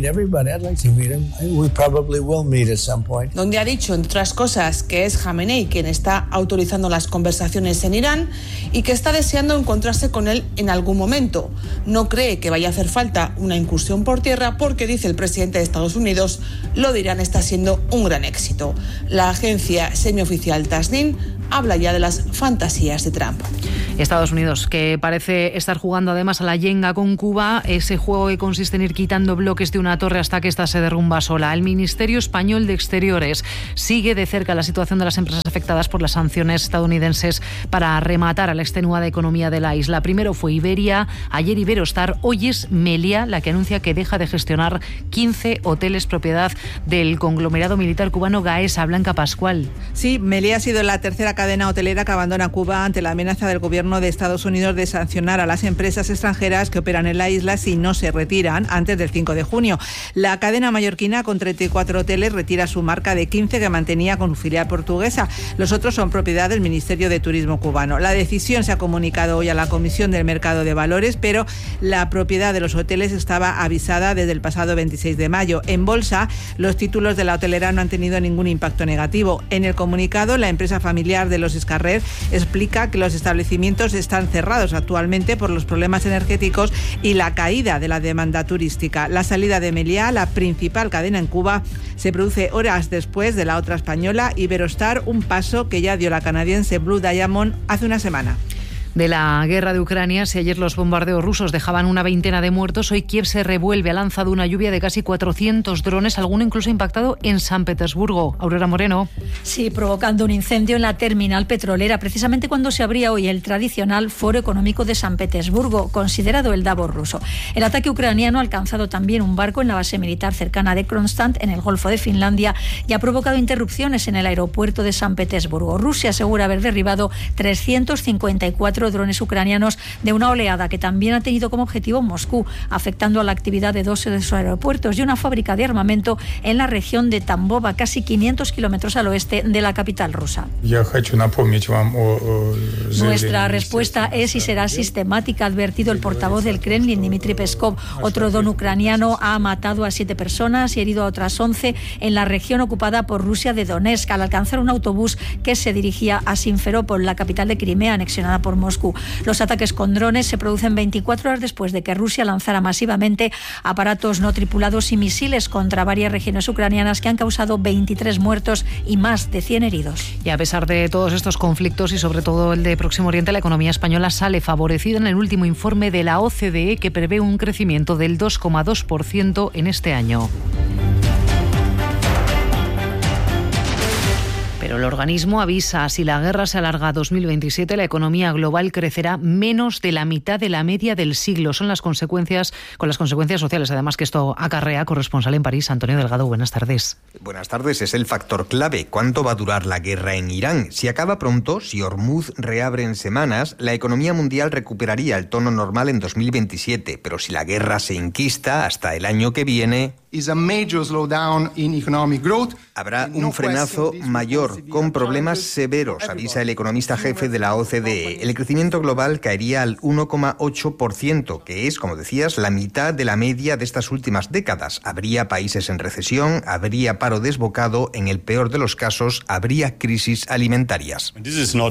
[SPEAKER 31] Donde ha dicho, entre otras cosas, que es Jamenei quien está autorizando las conversaciones en Irán y que está deseando encontrarse con él en algún momento. No cree que vaya a hacer falta una incursión por tierra porque, dice el presidente de Estados Unidos, lo de Irán está siendo un gran éxito. La agencia semioficial Tasnim habla ya de las fantasías de Trump.
[SPEAKER 18] Estados Unidos, que parece estar jugando además a la yenga con Cuba, ese juego que consiste en ir quitando bloques de una torre hasta que ésta se derrumba sola. El Ministerio Español de Exteriores sigue de cerca la situación de las empresas afectadas por las sanciones estadounidenses para rematar a la extenuada economía de la isla. Primero fue Iberia, ayer Iberostar, hoy es Meliá, la que anuncia que deja de gestionar 15 hoteles propiedad del conglomerado militar cubano Gaesa. Blanca Pascual.
[SPEAKER 2] Sí, Meliá ha sido la tercera cadena hotelera que abandona Cuba ante la amenaza del gobierno de Estados Unidos de sancionar a las empresas extranjeras que operan en la isla si no se retiran antes del 5 de junio. La cadena mallorquina, con 34 hoteles, retira su marca de 15 que mantenía con su filial portuguesa. Los otros son propiedad del Ministerio de Turismo cubano. La decisión se ha comunicado hoy a la Comisión del Mercado de Valores, pero la propiedad de los hoteles estaba avisada desde el pasado 26 de mayo. En bolsa, los títulos de la hotelera no han tenido ningún impacto negativo. En el comunicado, la empresa familiar de los Escarrer explica que los establecimientos están cerrados actualmente por los problemas energéticos y la caída de la demanda turística. La salida de Meliá, la principal cadena en Cuba, se produce horas después de la otra española, Iberostar, un paso que ya dio la canadiense Blue Diamond hace una semana.
[SPEAKER 18] De la guerra de Ucrania, si ayer los bombardeos rusos dejaban una veintena de muertos, hoy Kiev se revuelve, ha lanzado una lluvia de casi 400 drones, alguno incluso impactado en San Petersburgo. Aurora Moreno.
[SPEAKER 4] Sí, provocando un incendio en la terminal petrolera, precisamente cuando se abría hoy el tradicional Foro Económico de San Petersburgo, considerado el Davos ruso. El ataque ucraniano ha alcanzado también un barco en la base militar cercana de Kronstadt, en el Golfo de Finlandia, y ha provocado interrupciones en el aeropuerto de San Petersburgo. Rusia asegura haber derribado 354 drones ucranianos de una oleada que también ha tenido como objetivo Moscú, afectando a la actividad de 2 de sus aeropuertos y una fábrica de armamento en la región de Tambov, a casi 500 kilómetros al oeste de la capital rusa. Nuestra respuesta es y será sistemática, ha advertido el portavoz del Kremlin, Dmitry Peskov. Otro dron ucraniano ha matado a 7 personas y herido a otras 11 en la región ocupada por Rusia de Donetsk, al alcanzar un autobús que se dirigía a Simferópol, la capital de Crimea, anexionada por Moscú. Los ataques con drones se producen 24 horas después de que Rusia lanzara masivamente aparatos no tripulados y misiles contra varias regiones ucranianas que han causado 23 muertos y más de 100 heridos.
[SPEAKER 18] Y a pesar de todos estos conflictos y sobre todo el de Próximo Oriente, la economía española sale favorecida en el último informe de la OCDE, que prevé un crecimiento del 2,2% en este año. Pero el organismo avisa, si la guerra se alarga a 2027, la economía global crecerá menos de la mitad de la media del siglo. Son las consecuencias, con las consecuencias sociales, además, que esto acarrea. Corresponsal en París, Antonio Delgado, buenas tardes.
[SPEAKER 6] Buenas tardes, es el factor clave. ¿Cuánto va a durar la guerra en Irán? Si acaba pronto, si Hormuz reabre en semanas, la economía mundial recuperaría el tono normal en 2027. Pero si la guerra se enquista hasta el año que viene, habrá un frenazo mayor, con problemas severos, avisa el economista jefe de la OCDE. El crecimiento global caería al 1,8%, que es, como decías, la mitad de la media de estas últimas décadas. Habría países en recesión, habría paro desbocado, en el peor de los casos, habría crisis alimentarias.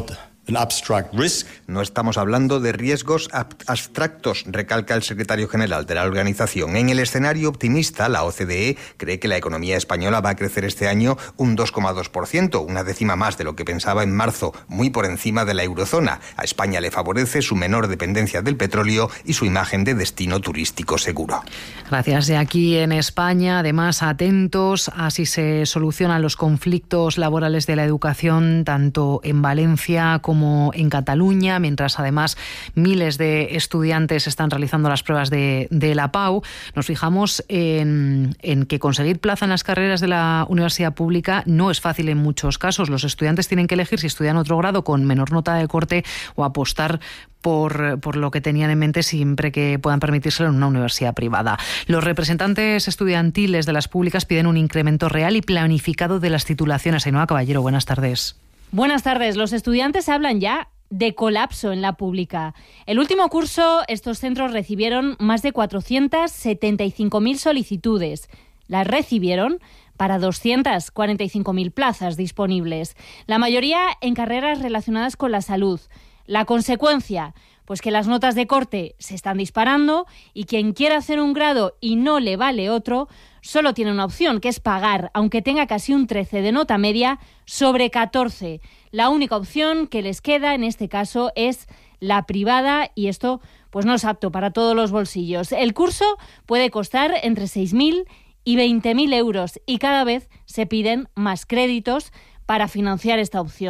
[SPEAKER 6] No estamos hablando de riesgos abstractos, recalca el secretario general de la organización. En el escenario optimista, la OCDE cree que la economía española va a crecer este año un 2,2%, una décima más de lo que pensaba en marzo, muy por encima de la eurozona. A España le favorece su menor dependencia del petróleo y su imagen de destino turístico seguro.
[SPEAKER 18] Gracias. Y aquí en España, además, atentos a si se solucionan los conflictos laborales de la educación, tanto en Valencia como en Cataluña, mientras además miles de estudiantes están realizando las pruebas de la PAU. Nos fijamos en que conseguir plaza en las carreras de la universidad pública no es fácil en muchos casos. Los estudiantes tienen que elegir si estudian otro grado con menor nota de corte o apostar por lo que tenían en mente siempre que puedan permitírselo en una universidad privada. Los representantes estudiantiles de las públicas piden un incremento real y planificado de las titulaciones. Ainhoa Caballero, buenas tardes.
[SPEAKER 3] Buenas tardes. Los estudiantes hablan ya de colapso en la pública. El último curso, estos centros recibieron más de 475.000 solicitudes. Las recibieron para 245.000 plazas disponibles, la mayoría en carreras relacionadas con la salud. La consecuencia, pues que las notas de corte se están disparando y quien quiera hacer un grado y no le vale otro, solo tiene una opción, que es pagar, aunque tenga casi un 13 de nota media sobre 14. La única opción que les queda en este caso es la privada y esto pues no es apto para todos los bolsillos. El curso puede costar entre 6.000 y 20.000 euros y cada vez se piden más créditos para financiar esta opción.